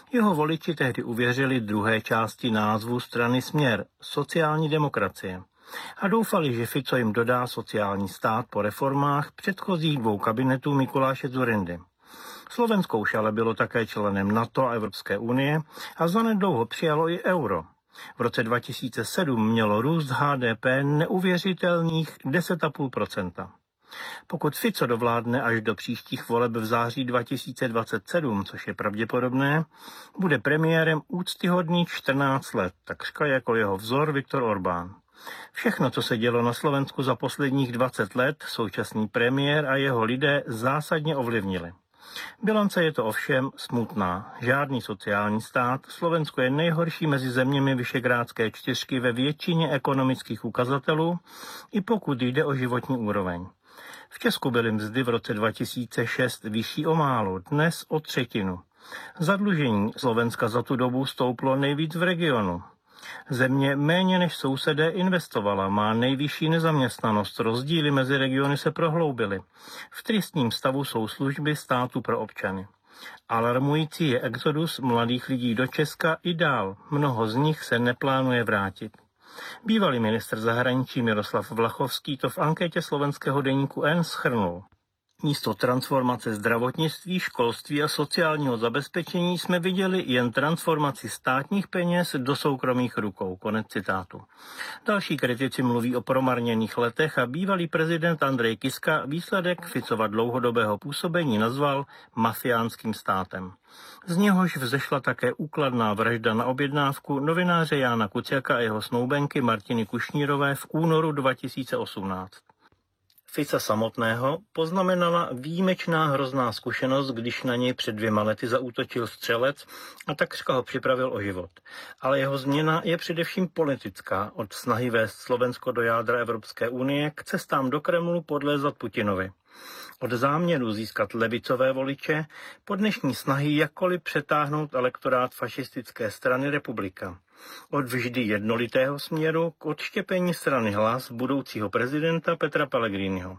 Jeho voliči tehdy uvěřili druhé části názvu strany Směr, sociální demokracie, a doufali, že Fico jim dodá sociální stát po reformách předchozích dvou kabinetů Mikuláše Dzurindy. Slovensko už ale bylo také členem NATO a Evropské unie a zanedlouho přijalo i euro. V roce dva tisíce sedm mělo růst H D P neuvěřitelných deset celá pět procenta. Pokud Fico dovládne až do příštích voleb v září dva tisíce dvacet sedm, což je pravděpodobné, bude premiérem úctyhodných čtrnáct let, takřka jako jeho vzor Viktor Orbán. Všechno, co se dělo na Slovensku za posledních dvacet let, současný premiér a jeho lidé zásadně ovlivnili. Bilance je to ovšem smutná. Žádný sociální stát. Slovensko je nejhorší mezi zeměmi Visegrádské čtyřky ve většině ekonomických ukazatelů, i pokud jde o životní úroveň. V Česku byly mzdy v roce dva tisíce šest vyšší o málo, dnes o třetinu. Zadlužení Slovenska za tu dobu stouplo nejvíc v regionu. Země méně než sousedé investovala, má nejvyšší nezaměstnanost, rozdíly mezi regiony se prohloubily. V tristním stavu jsou služby státu pro občany. Alarmující je exodus mladých lidí do Česka i dál, mnoho z nich se neplánuje vrátit. Bývalý ministr zahraničí Miroslav Vlachovský to v anketě slovenského deníku N shrnul. Místo transformace zdravotnictví, školství a sociálního zabezpečení jsme viděli jen transformaci státních peněz do soukromých rukou. Konec citátu. Další kritici mluví o promarněných letech a bývalý prezident Andrej Kiska výsledek Ficova dlouhodobého působení nazval mafiánským státem. Z něhož vzešla také úkladná vražda na objednávku novináře Jána Kuciaka a jeho snoubenky Martiny Kušnírové v únoru dva tisíce osmnáct. Fica samotného poznamenala výjimečná hrozná zkušenost, když na něj před dvěma lety zaútočil střelec a takřka ho připravil o život. Ale jeho změna je především politická, od snahy vést Slovensko do jádra Evropské unie k cestám do Kremlu podlézat Putinovi. Od záměru získat levicové voliče po dnešní snahy jakkoliv přetáhnout elektorát fašistické strany Republika. Od vždy jednolitého směru k odštěpení strany Hlas budoucího prezidenta Petra Pellegriniho.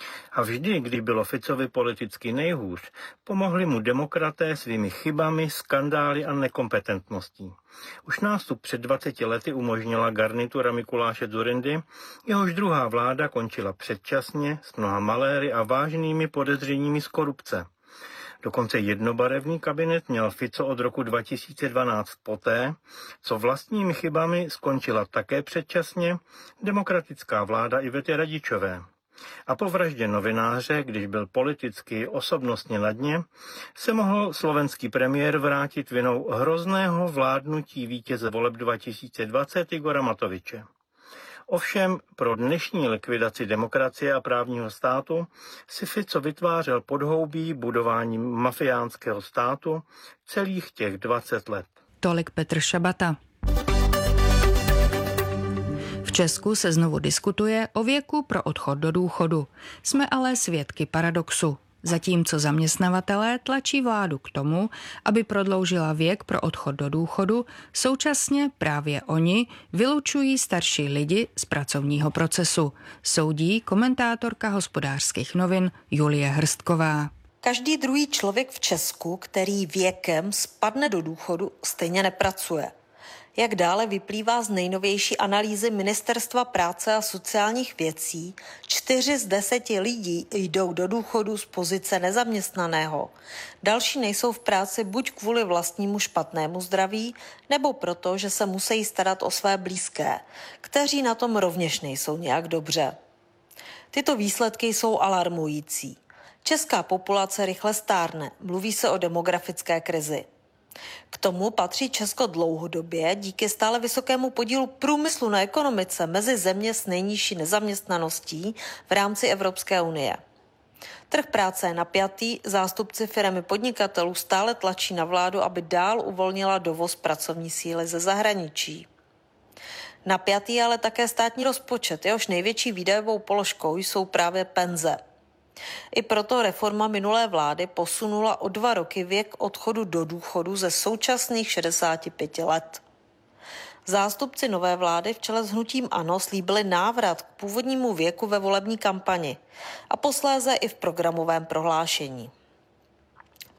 A vždy, když bylo Ficovi politicky nejhůř, pomohli mu demokraté svými chybami, skandály a nekompetentností. Už nástup před dvaceti lety umožnila garnitura Mikuláše Dzurindy, jehož druhá vláda končila předčasně s mnoha maléry a vážnými podezřeními z korupce. Dokonce jednobarevný kabinet měl Fico od roku dva tisíce dvanáct poté, co vlastními chybami skončila také předčasně demokratická vláda Ivety Radičové. A po vraždě novináře, když byl politicky osobnostně na dně, se mohl slovenský premiér vrátit vinou hrozného vládnutí vítěze voleb dva tisíce dvacet Igora Matoviče. Ovšem pro dnešní likvidaci demokracie a právního státu si Fico vytvářel podhoubí budováním mafiánského státu celých těch dvacet let. Tolik Petr Šabata. V Česku se znovu diskutuje o věku pro odchod do důchodu. Jsme ale svědky paradoxu. Zatímco zaměstnavatelé tlačí vládu k tomu, aby prodloužila věk pro odchod do důchodu, současně právě oni vylučují starší lidi z pracovního procesu, soudí komentátorka Hospodářských novin Julie Hrstková. Každý druhý člověk v Česku, který věkem spadne do důchodu, stejně nepracuje. Jak dále vyplývá z nejnovější analýzy Ministerstva práce a sociálních věcí, čtyři z deseti lidí jdou do důchodu z pozice nezaměstnaného. Další nejsou v práci buď kvůli vlastnímu špatnému zdraví, nebo proto, že se musí starat o své blízké, kteří na tom rovněž nejsou nějak dobře. Tyto výsledky jsou alarmující. Česká populace rychle stárne, mluví se o demografické krizi. K tomu patří Česko dlouhodobě díky stále vysokému podílu průmyslu na ekonomice mezi země s nejnižší nezaměstnaností v rámci Evropské unie. Trh práce je napjatý, zástupci firem podnikatelů stále tlačí na vládu, aby dál uvolnila dovoz pracovní síly ze zahraničí. Napjatý je ale také státní rozpočet, jehož největší výdajovou položkou jsou právě penze. I proto reforma minulé vlády posunula o dva roky věk odchodu do důchodu ze současných šedesáti pěti let. Zástupci nové vlády v čele s hnutím ANO slíbili návrat k původnímu věku ve volební kampani a posléze i v programovém prohlášení.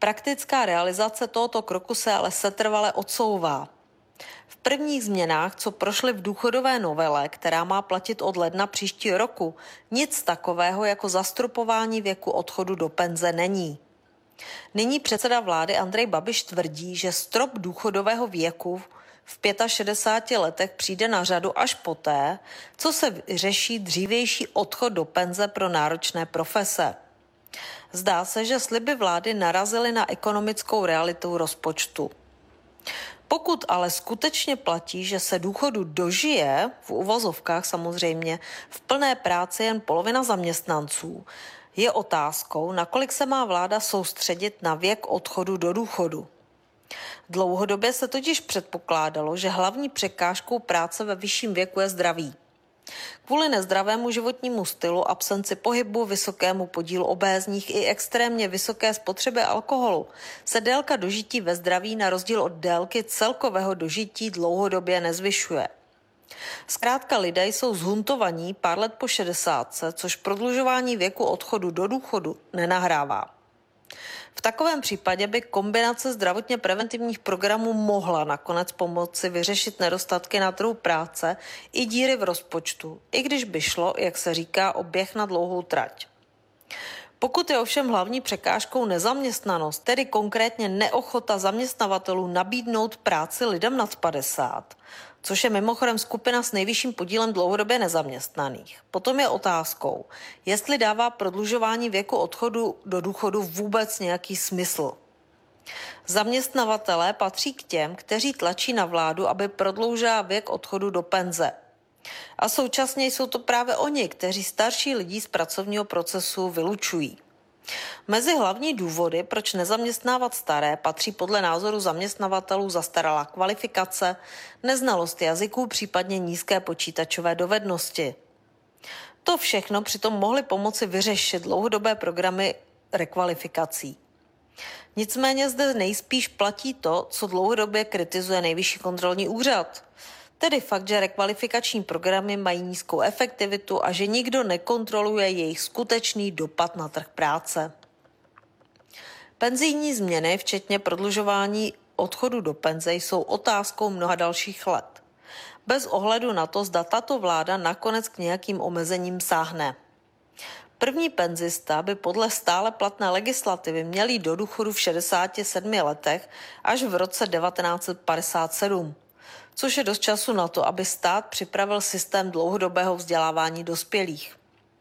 Praktická realizace tohoto kroku se ale setrvale odsouvá. V prvních změnách, co prošly v důchodové novele, která má platit od ledna příštího roku, nic takového jako zastropování věku odchodu do penze není. Nyní předseda vlády Andrej Babiš tvrdí, že strop důchodového věku v šedesáti pěti letech přijde na řadu až poté, co se řeší dřívější odchod do penze pro náročné profese. Zdá se, že sliby vlády narazily na ekonomickou realitu rozpočtu. Pokud ale skutečně platí, že se důchodu dožije, v uvozovkách samozřejmě, v plné práci jen polovina zaměstnanců, je otázkou, nakolik se má vláda soustředit na věk odchodu do důchodu. Dlouhodobě se totiž předpokládalo, že hlavní překážkou práce ve vyšším věku je zdraví. Kvůli nezdravému životnímu stylu, absenci pohybu, vysokému podílu obézních i extrémně vysoké spotřeby alkoholu se délka dožití ve zdraví na rozdíl od délky celkového dožití dlouhodobě nezvyšuje. Zkrátka lidé jsou zhuntovaní pár let po šedesátce, což prodlužování věku odchodu do důchodu nenahrává. V takovém případě by kombinace zdravotně preventivních programů mohla nakonec pomoci vyřešit nedostatky na trhu práce i díry v rozpočtu, i když by šlo, jak se říká, o běh na dlouhou trať. Pokud je ovšem hlavní překážkou nezaměstnanost, tedy konkrétně neochota zaměstnavatelů nabídnout práci lidem nad padesát, což je mimochodem skupina s nejvyšším podílem dlouhodobě nezaměstnaných. Potom je otázkou, jestli dává prodlužování věku odchodu do důchodu vůbec nějaký smysl. Zaměstnavatelé patří k těm, kteří tlačí na vládu, aby prodloužila věk odchodu do penze. A současně jsou to právě oni, kteří starší lidi z pracovního procesu vylučují. Mezi hlavní důvody, proč nezaměstnávat staré, patří podle názoru zaměstnavatelů zastaralá kvalifikace, neznalost jazyků, případně nízké počítačové dovednosti. To všechno přitom mohly pomoci vyřešit dlouhodobé programy rekvalifikací. Nicméně zde nejspíš platí to, co dlouhodobě kritizuje Nejvyšší kontrolní úřad. Tedy fakt, že rekvalifikační programy mají nízkou efektivitu a že nikdo nekontroluje jejich skutečný dopad na trh práce. Penzijní změny, včetně prodlužování odchodu do penze, jsou otázkou mnoha dalších let. Bez ohledu na to, zda tato vláda nakonec k nějakým omezením sáhne. První penzista by podle stále platné legislativy měl jít do důchodu v šedesáti sedmi letech až v roce devatenáct set padesát sedm. Což je dost času na to, aby stát připravil systém dlouhodobého vzdělávání dospělých.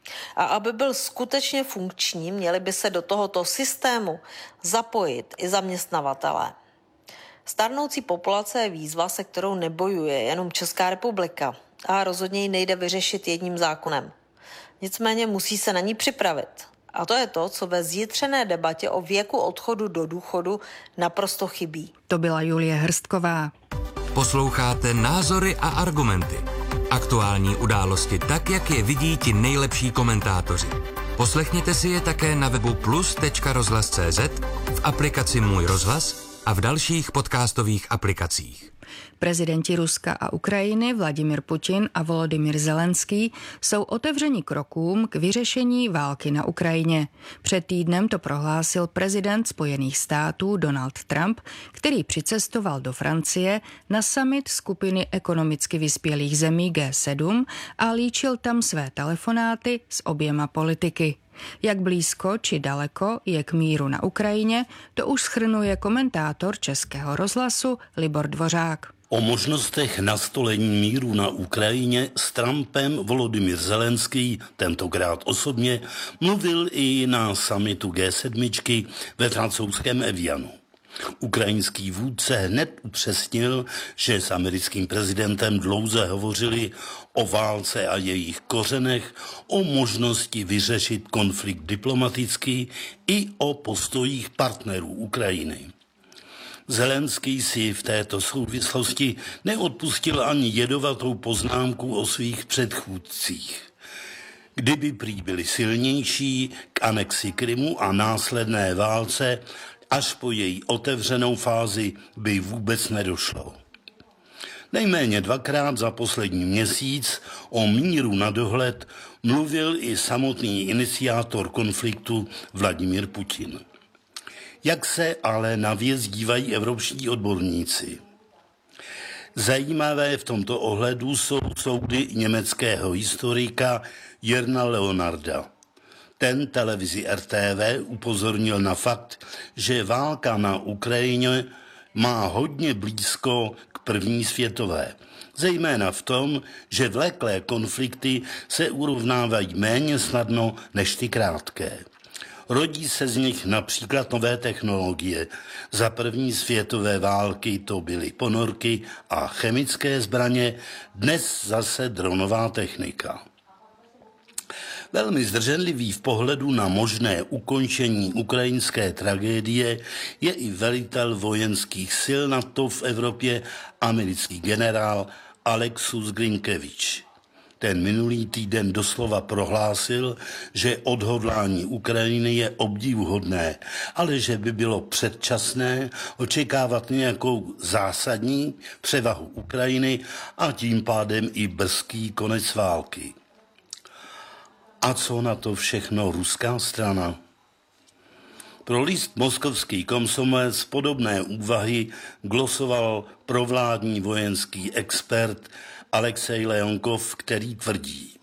A aby byl skutečně funkční, měli by se do tohoto systému zapojit i zaměstnavatelé. Stárnoucí populace je výzva, se kterou nebojuje jenom Česká republika a rozhodně ji nejde vyřešit jedním zákonem. Nicméně musí se na ní připravit. A to je to, co ve zjitřené debatě o věku odchodu do důchodu naprosto chybí. To byla Julie Hrstková. Posloucháte Názory a argumenty. Aktuální události tak, jak je vidí ti nejlepší komentátoři. Poslechněte si je také na webu plus tečka rozhlas tečka cé zet, v aplikaci Můj rozhlas a v dalších podcastových aplikacích. Prezidenti Ruska a Ukrajiny Vladimir Putin a Volodymyr Zelenský jsou otevřeni krokům k vyřešení války na Ukrajině. Před týdnem to prohlásil prezident Spojených států Donald Trump, který přicestoval do Francie na summit skupiny ekonomicky vyspělých zemí G sedm a líčil tam své telefonáty s oběma politiky. Jak blízko či daleko je k míru na Ukrajině, to už shrnuje komentátor Českého rozhlasu Libor Dvořák. O možnostech nastolení míru na Ukrajině s Trumpem Volodymyr Zelenský, tentokrát osobně, mluvil i na summitu G sedm ve francouzském Evianu. Ukrajinský vůdce hned upřesnil, že s americkým prezidentem dlouze hovořili o válce a jejich kořenech, o možnosti vyřešit konflikt diplomaticky i o postojích partnerů Ukrajiny. Zelenský si v této souvislosti neodpustil ani jedovatou poznámku o svých předchůdcích. Kdyby prý byli silnější, k anexi Krymu a následné válce až po její otevřenou fázi by vůbec nedošlo. Nejméně dvakrát za poslední měsíc o míru na dohled mluvil i samotný iniciátor konfliktu Vladimír Putin. Jak se ale na věc dívají evropští odborníci? Zajímavé v tomto ohledu jsou soudy německého historika Jirna Leonarda. Ten televizi R T V upozornil na fakt, že válka na Ukrajině má hodně blízko k první světové. Zejména v tom, že vleklé konflikty se urovnávají méně snadno než ty krátké. Rodí se z nich například nové technologie. Za první světové války to byly ponorky a chemické zbraně, dnes zase dronová technika. Velmi zdrženlivý v pohledu na možné ukončení ukrajinské tragédie je i velitel vojenských sil NATO v Evropě, americký generál Alexus Grinkevič. Ten minulý týden doslova prohlásil, že odhodlání Ukrajiny je obdivuhodné, ale že by bylo předčasné očekávat nějakou zásadní převahu Ukrajiny a tím pádem i brzký konec války. A co na to všechno ruská strana? Pro list Moskovský komsomolec podobné úvahy glosoval provládní vojenský expert Alexej Leonkov, který tvrdí: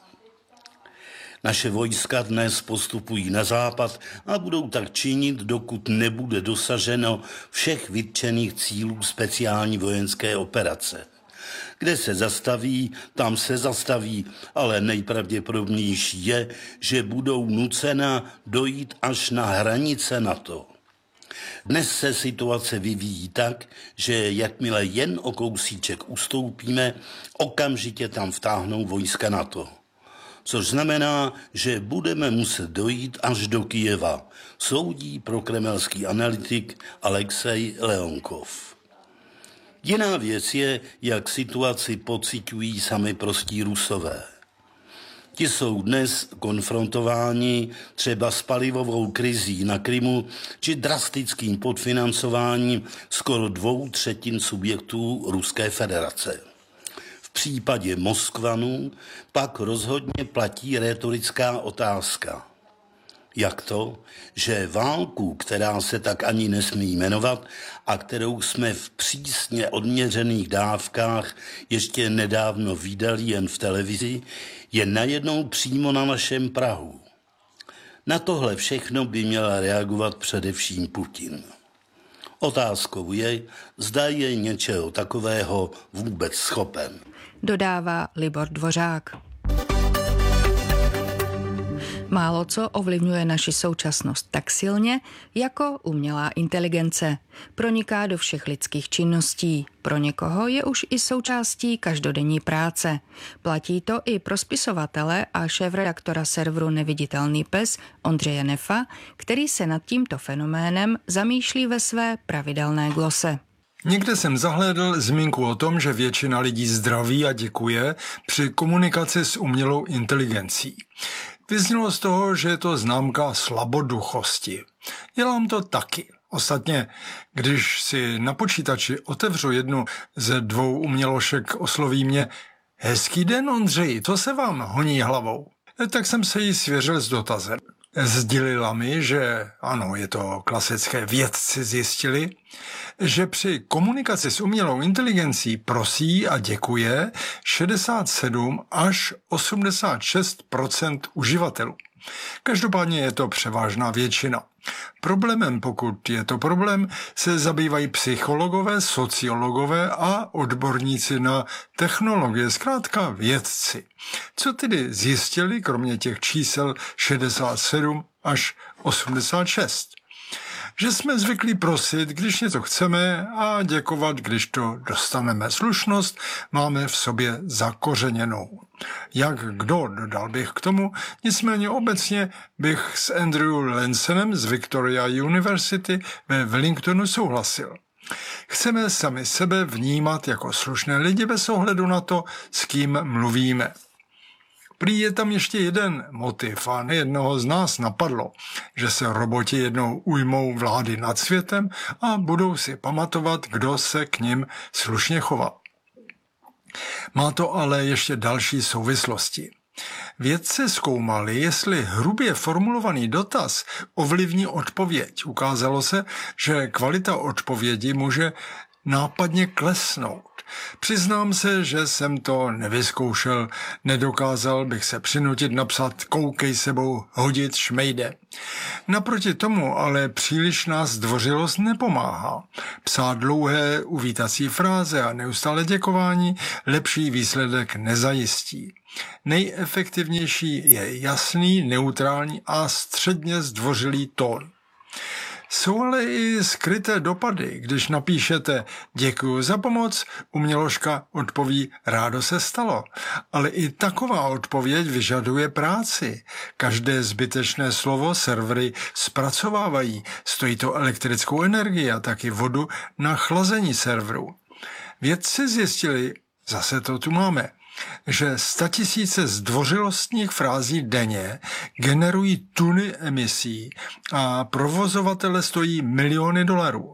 naše vojska dnes postupují na západ a budou tak činit, dokud nebude dosaženo všech vytčených cílů speciální vojenské operace. Kde se zastaví, tam se zastaví, ale nejpravděpodobnější je, že budou nucena dojít až na hranice NATO. Dnes se situace vyvíjí tak, že jakmile jen o kousíček ustoupíme, okamžitě tam vtáhnou vojska NATO. Což znamená, že budeme muset dojít až do Kyjeva, soudí prokremelský analytik Alexej Leonkov. Jiná věc je, jak situaci pociťují sami prostí Rusové. Ti jsou dnes konfrontováni třeba s palivovou krizí na Krymu či drastickým podfinancováním skoro dvou třetin subjektů Ruské federace. V případě Moskvanů pak rozhodně platí rétorická otázka. Jak to, že válku, která se tak ani nesmí jmenovat a kterou jsme v přísně odměřených dávkách ještě nedávno vydali jen v televizi, je najednou přímo na našem prahu. Na tohle všechno by měl reagovat především Putin. Otázkou je, zda je něčeho takového vůbec schopen. Dodává Libor Dvořák. Málo co ovlivňuje naši současnost tak silně, jako umělá inteligence. Proniká do všech lidských činností. Pro někoho je už i součástí každodenní práce. Platí to i pro spisovatele a šéfredaktora serveru Neviditelný pes Ondřeje Nefa, který se nad tímto fenoménem zamýšlí ve své pravidelné glose. Někde jsem zahlédl zmínku o tom, že většina lidí zdraví a děkuje při komunikaci s umělou inteligencí. Vyznělo z toho, že je to známka slaboduchosti. Dělám to taky. Ostatně, když si na počítači otevřu jednu ze dvou umělošek, osloví mě: hezký den, Ondřeji, to se vám honí hlavou. Tak jsem se jí svěřil s dotazem. Sdělila mi, že ano, je to klasické, vědci zjistili, že při komunikaci s umělou inteligencí prosí a děkuje šedesát sedm až osmdesát šest procent uživatelů. Každopádně je to převážná většina. Problémem, pokud je to problém, se zabývají psychologové, sociologové a odborníci na technologie, zkrátka vědci. Co tedy zjistili, kromě těch čísel šedesát sedm až osmdesát šest? Že jsme zvyklí prosit, když něco chceme, a děkovat, když to dostaneme. Slušnost máme v sobě zakořeněnou. Jak kdo, dodal bych k tomu, nicméně obecně bych s Andrew Lansonem z Victoria University ve Wellingtonu souhlasil. Chceme sami sebe vnímat jako slušné lidi bez ohledu na to, s kým mluvíme. Prý je tam ještě jeden motiv a nejednoho z nás napadlo, že se roboti jednou ujmou vlády nad světem a budou si pamatovat, kdo se k nim slušně chová. Má to ale ještě další souvislosti. Vědci zkoumali, jestli hrubě formulovaný dotaz ovlivní odpověď. Ukázalo se, že kvalita odpovědi může nápadně klesnout. Přiznám se, že jsem to nevyzkoušel, nedokázal bych se přinutit napsat koukej sebou, hodit šmejde. Naproti tomu ale přílišná zdvořilost nepomáhá. Psát dlouhé uvítací fráze a neustále děkování lepší výsledek nezajistí. Nejefektivnější je jasný, neutrální a středně zdvořilý tón. Jsou ale i skryté dopady. Když napíšete děkuji za pomoc, uměložka odpoví rádo se stalo. Ale i taková odpověď vyžaduje práci. Každé zbytečné slovo servery zpracovávají. Stojí to elektrickou energii a taky vodu na chlazení serveru. Vědci zjistili, zase to tu máme, že statisíce zdvořilostních frází denně generují tuny emisí a provozovatele stojí miliony dolarů.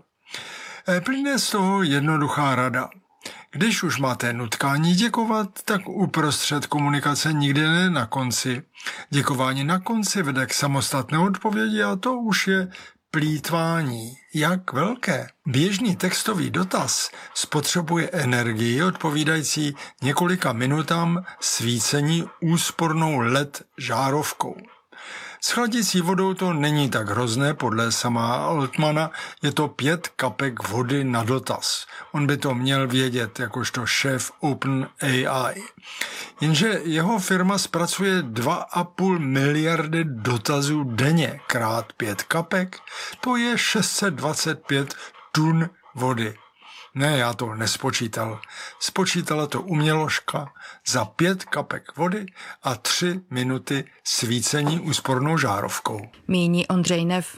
Plyne z toho jednoduchá rada. Když už máte nutkání děkovat, tak uprostřed komunikace nikdy ne na konci. Děkování na konci vede k samostatné odpovědi a to už je plýtvání. Jak velké? Běžný textový dotaz spotřebuje energii odpovídající několika minutám svícení úspornou el é dé žárovkou. S chladicí vodou to není tak hrozné, podle sama Altmana je to pět kapek vody na dotaz. On by to měl vědět, jakožto šéf OpenAI. Jenže jeho firma zpracuje dva a půl miliardy dotazů denně, krát pět kapek, to je šest set dvacet pět tun vody. Ne, já to nespočítal. Spočítala to uměložka za pět kapek vody a tři minuty svícení úspornou žárovkou. Míní Ondřej Nev.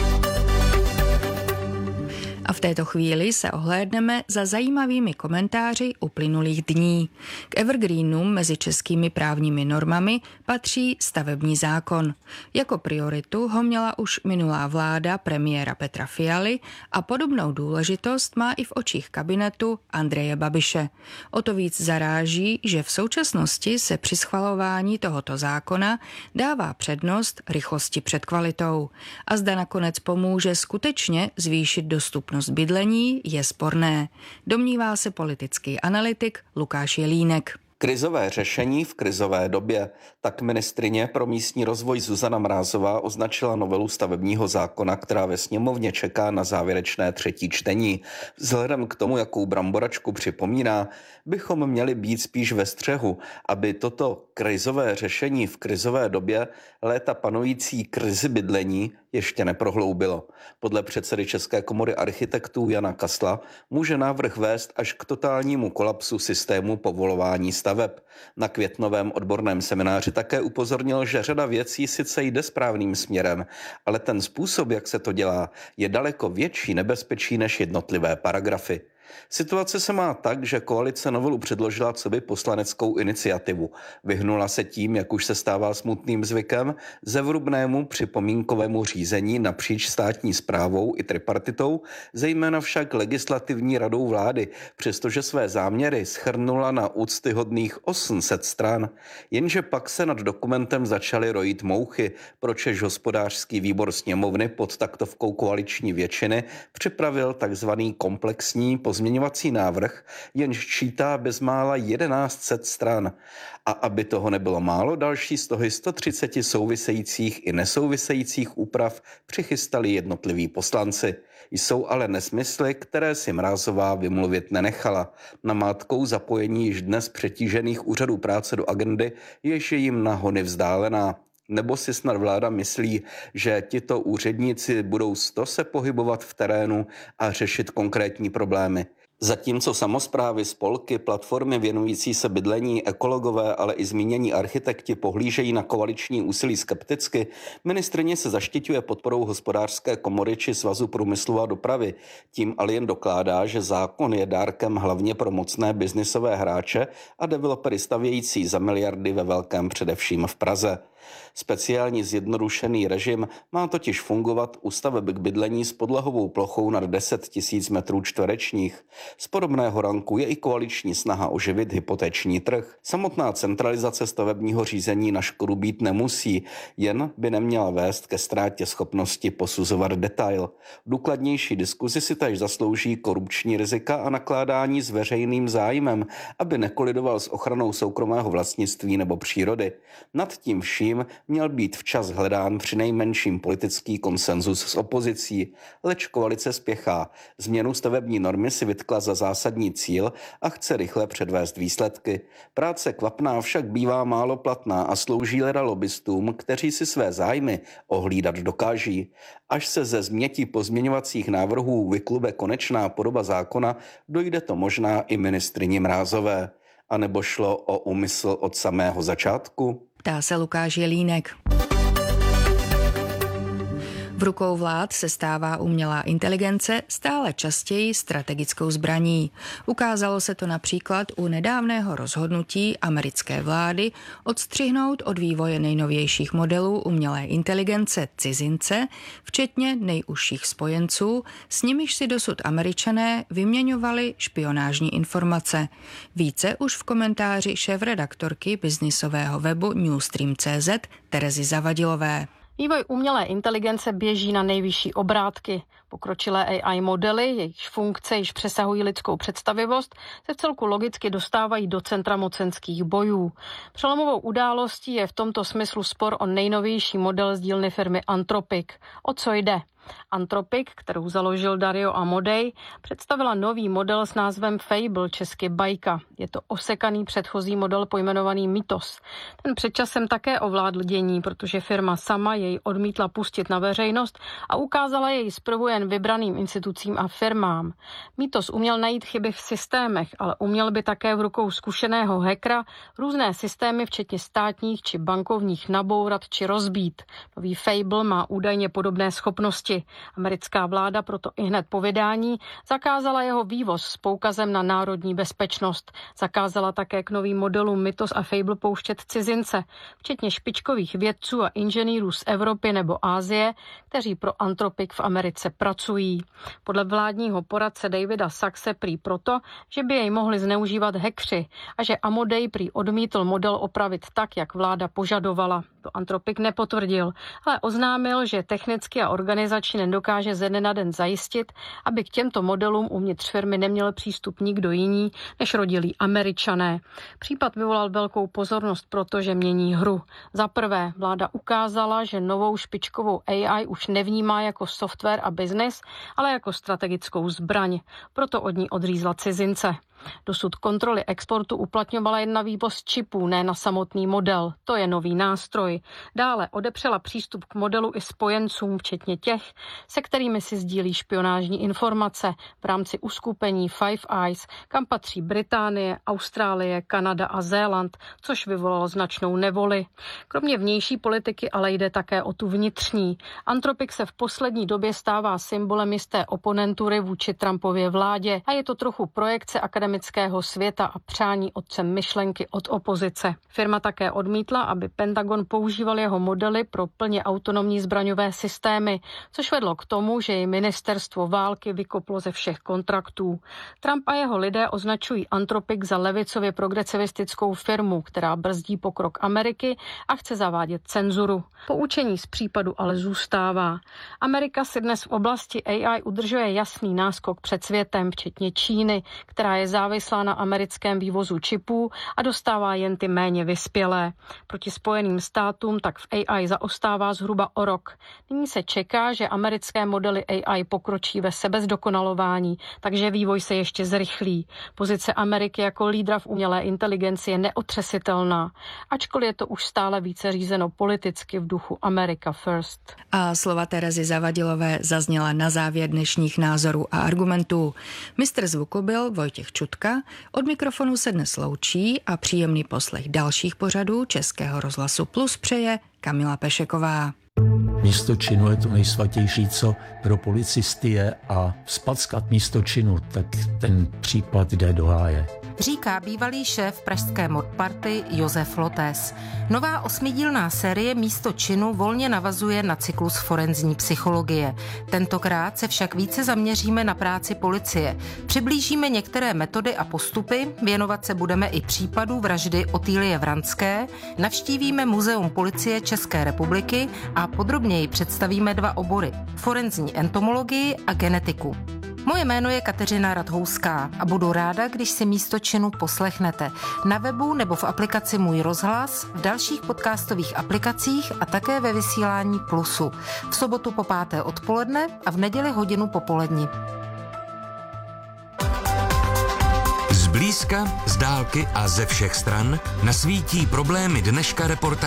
A v této chvíli se ohlédneme za zajímavými komentáři uplynulých dní. K evergreenům mezi českými právními normami patří stavební zákon. Jako prioritu ho měla už minulá vláda premiéra Petra Fialy a podobnou důležitost má i v očích kabinetu Andreje Babiše. O to víc zaráží, že v současnosti se při schvalování tohoto zákona dává přednost rychlosti před kvalitou. A zda nakonec pomůže skutečně zvýšit dostupnost bydlení, je sporné. Domnívá se politický analytik Lukáš Jelínek. Krizové řešení v krizové době. Tak ministryně pro místní rozvoj Zuzana Mrázová označila novelu stavebního zákona, která ve sněmovně čeká na závěrečné třetí čtení. Vzhledem k tomu, jakou bramboračku připomíná, bychom měli být spíš ve střehu, aby toto krizové řešení v krizové době léta panující krizi bydlení ještě neprohloubilo. Podle předsedy České komory architektů Jana Kasla může návrh vést až k totálnímu kolapsu systému povolování staveb. Na květnovém odborném semináři také upozornil, že řada věcí sice jde správným směrem, ale ten způsob, jak se to dělá, je daleko větší nebezpečí než jednotlivé paragrafy. Situace se má tak, že koalice novelu předložila coby poslaneckou iniciativu. Vyhnula se tím, jak už se stává smutným zvykem, zevrubnému připomínkovému řízení napříč státní správou i tripartitou, zejména však legislativní radou vlády, přestože své záměry shrnula na úctyhodných osm set stran. Jenže pak se nad dokumentem začaly rojit mouchy, pročež hospodářský výbor sněmovny pod taktovkou koaliční většiny připravil takzvaný komplexní pozměňovací návrh, jenž čítá bezmála jedenáct set stran. A aby toho nebylo málo, další z toho sto třicet souvisejících i nesouvisejících úprav přichystali jednotliví poslanci. Jsou ale nesmysly, které si Mrázová vymluvit nenechala. Namátkou zapojení již dnes přetížených úřadů práce do agendy, jež je jim na hony vzdálená. Nebo si snad vláda myslí, že tito úředníci budou sto se pohybovat v terénu a řešit konkrétní problémy. Zatímco samosprávy, spolky, platformy věnující se bydlení, ekologové, ale i zmínění architekti pohlížejí na koaliční úsilí skepticky, ministryně se zaštiťuje podporou hospodářské komory či Svazu průmyslu a dopravy. Tím ale jen dokládá, že zákon je dárkem hlavně pro mocné biznisové hráče a developery stavějící za miliardy ve velkém především v Praze. Speciální zjednodušený režim má totiž fungovat u staveb k bydlení s podlahovou plochou nad deset tisíc metrů čtverečních. Z podobného ranku je i koaliční snaha oživit hypoteční trh. Samotná centralizace stavebního řízení na škodu být nemusí, jen by neměla vést ke ztrátě schopnosti posuzovat detail. Důkladnější diskuzi si též zaslouží korupční rizika a nakládání s veřejným zájmem, aby nekolidoval s ochranou soukromého vlastnictví nebo přírody. Nad tím vším měl být včas hledán přinejmenším politický konsenzus s opozicí, leč koalice spěchá. Změnu stavební normy si vytkla za zásadní cíl a chce rychle předvést výsledky. Práce kvapná však bývá málo platná a slouží leda lobbystům, kteří si své zájmy ohlídat dokáží. Až se ze změti pozměňovacích návrhů vyklube konečná podoba zákona, dojde to možná i ministryni Mrázové. A nebo šlo o úmysl od samého začátku? Ptá se Lukáš Jelínek. V rukou vlád se stává umělá inteligence stále častěji strategickou zbraní. Ukázalo se to například u nedávného rozhodnutí americké vlády odstřihnout od vývoje nejnovějších modelů umělé inteligence cizince, včetně nejužších spojenců, s nimiž si dosud Američané vyměňovali špionážní informace. Více už v komentáři šéfredaktorky biznisového webu Newstream tečka cé zet Terezy Zavadilové. Vývoj umělé inteligence běží na nejvyšší obrátky. Pokročilé á í modely, jejichž funkce již přesahují lidskou představivost, se vcelku logicky dostávají do centra mocenských bojů. Přelomovou událostí je v tomto smyslu spor o nejnovější model z dílny firmy Anthropic. O co jde? Anthropic, kterou založil Dario Amodei, představila nový model s názvem Fable, česky bajka. Je to osekaný předchozí model pojmenovaný Mythos. Ten před časem také ovládl dění, protože firma sama jej odmítla pustit na veřejnost a ukázala jej zprvu jen vybraným institucím a firmám. Mythos uměl najít chyby v systémech, ale uměl by také v rukou zkušeného hackera různé systémy, včetně státních či bankovních, nabourat či rozbít. Nový Fable má údajně podobné schopnosti. Americká vláda proto ihned po vydání zakázala jeho vývoz s poukazem na národní bezpečnost. Zakázala také k novým modelům Mythos a Fable pouštět cizince, včetně špičkových vědců a inženýrů z Evropy nebo Asie, kteří pro Anthropic v Americe pracují. Podle vládního poradce Davida Saxe prý proto, že by jej mohli zneužívat hackři a že Amodei prý odmítl model opravit tak, jak vláda požadovala. To Anthropic nepotvrdil, ale oznámil, že technicky a organizačně nedokáže ze dne na den zajistit, aby k těmto modelům uvnitř firmy neměl přístup nikdo jiný než rodilí Američané. Případ vyvolal velkou pozornost, protože mění hru. Za prvé, vláda ukázala, že novou špičkovou á í už nevnímá jako software a biznis, ale jako strategickou zbraň. Proto od ní odřízla cizince. Dosud kontroly exportu uplatňovala jen na vývoz čipů, ne na samotný model. To je nový nástroj. Dále odepřela přístup k modelu i spojencům, včetně těch, se kterými si sdílí špionážní informace v rámci uskupení Five Eyes, kam patří Británie, Austrálie, Kanada a Zéland, což vyvolalo značnou nevoli. Kromě vnější politiky ale jde také o tu vnitřní. Anthropic se v poslední době stává symbolem jisté oponentury vůči Trumpově vládě a je to trochu projekce akademického světa a přání otcem myšlenky od opozice. Firma také odmítla, aby Pentagon používal jeho modely pro plně autonomní zbraňové systémy, což vedlo k tomu, že jej ministerstvo války vykoplo ze všech kontraktů. Trump a jeho lidé označují Anthropic za levicově progresivistickou firmu, která brzdí pokrok Ameriky a chce zavádět cenzuru. Poučení z případu ale zůstává. Amerika si dnes v oblasti á í udržuje jasný náskok před světem, včetně Číny, která je závislá na americkém vývozu čipů a dostává jen ty méně vyspělé. Proti Spojeným státům tak v á í zaostává zhruba o rok. Nyní se čeká, že americké modely á í pokročí ve sebezdokonalování, takže vývoj se ještě zrychlí. Pozice Ameriky jako lídra v umělé inteligenci je neotřesitelná, ačkoliv je to už stále více řízeno politicky v duchu America First. A slova Terezy Zavadilové zazněla na závěr dnešních názorů a argumentů. Mistr zvuku byl Vojtěch Čutka, od mikrofonu se dnes loučí a příjemný poslech dalších pořadů Českého rozhlasu Plus přeje Kamila Pešeková. Místo činu je to nejsvatější, co pro policisty je, a vzpackat místo činu, tak ten případ jde do háje. říká bývalý šéf pražské modparty Josef Lotés. Nová osmidílná série Místo činu volně navazuje na cyklus forenzní psychologie. Tentokrát se však více zaměříme na práci policie. Přiblížíme některé metody a postupy, věnovat se budeme i případu vraždy Otýlie Vranské, navštívíme Muzeum policie České republiky a podrobněji představíme dva obory – forenzní entomologii a genetiku. Moje jméno je Kateřina Radhouská a budu ráda, když si Místo činu poslechnete na webu nebo v aplikaci Můj rozhlas, v dalších podcastových aplikacích a také ve vysílání Plusu. V sobotu po páté odpoledne a v neděli hodinu popolední. Zblízka, z dálky a ze všech stran nasvítí problémy dneška reportáže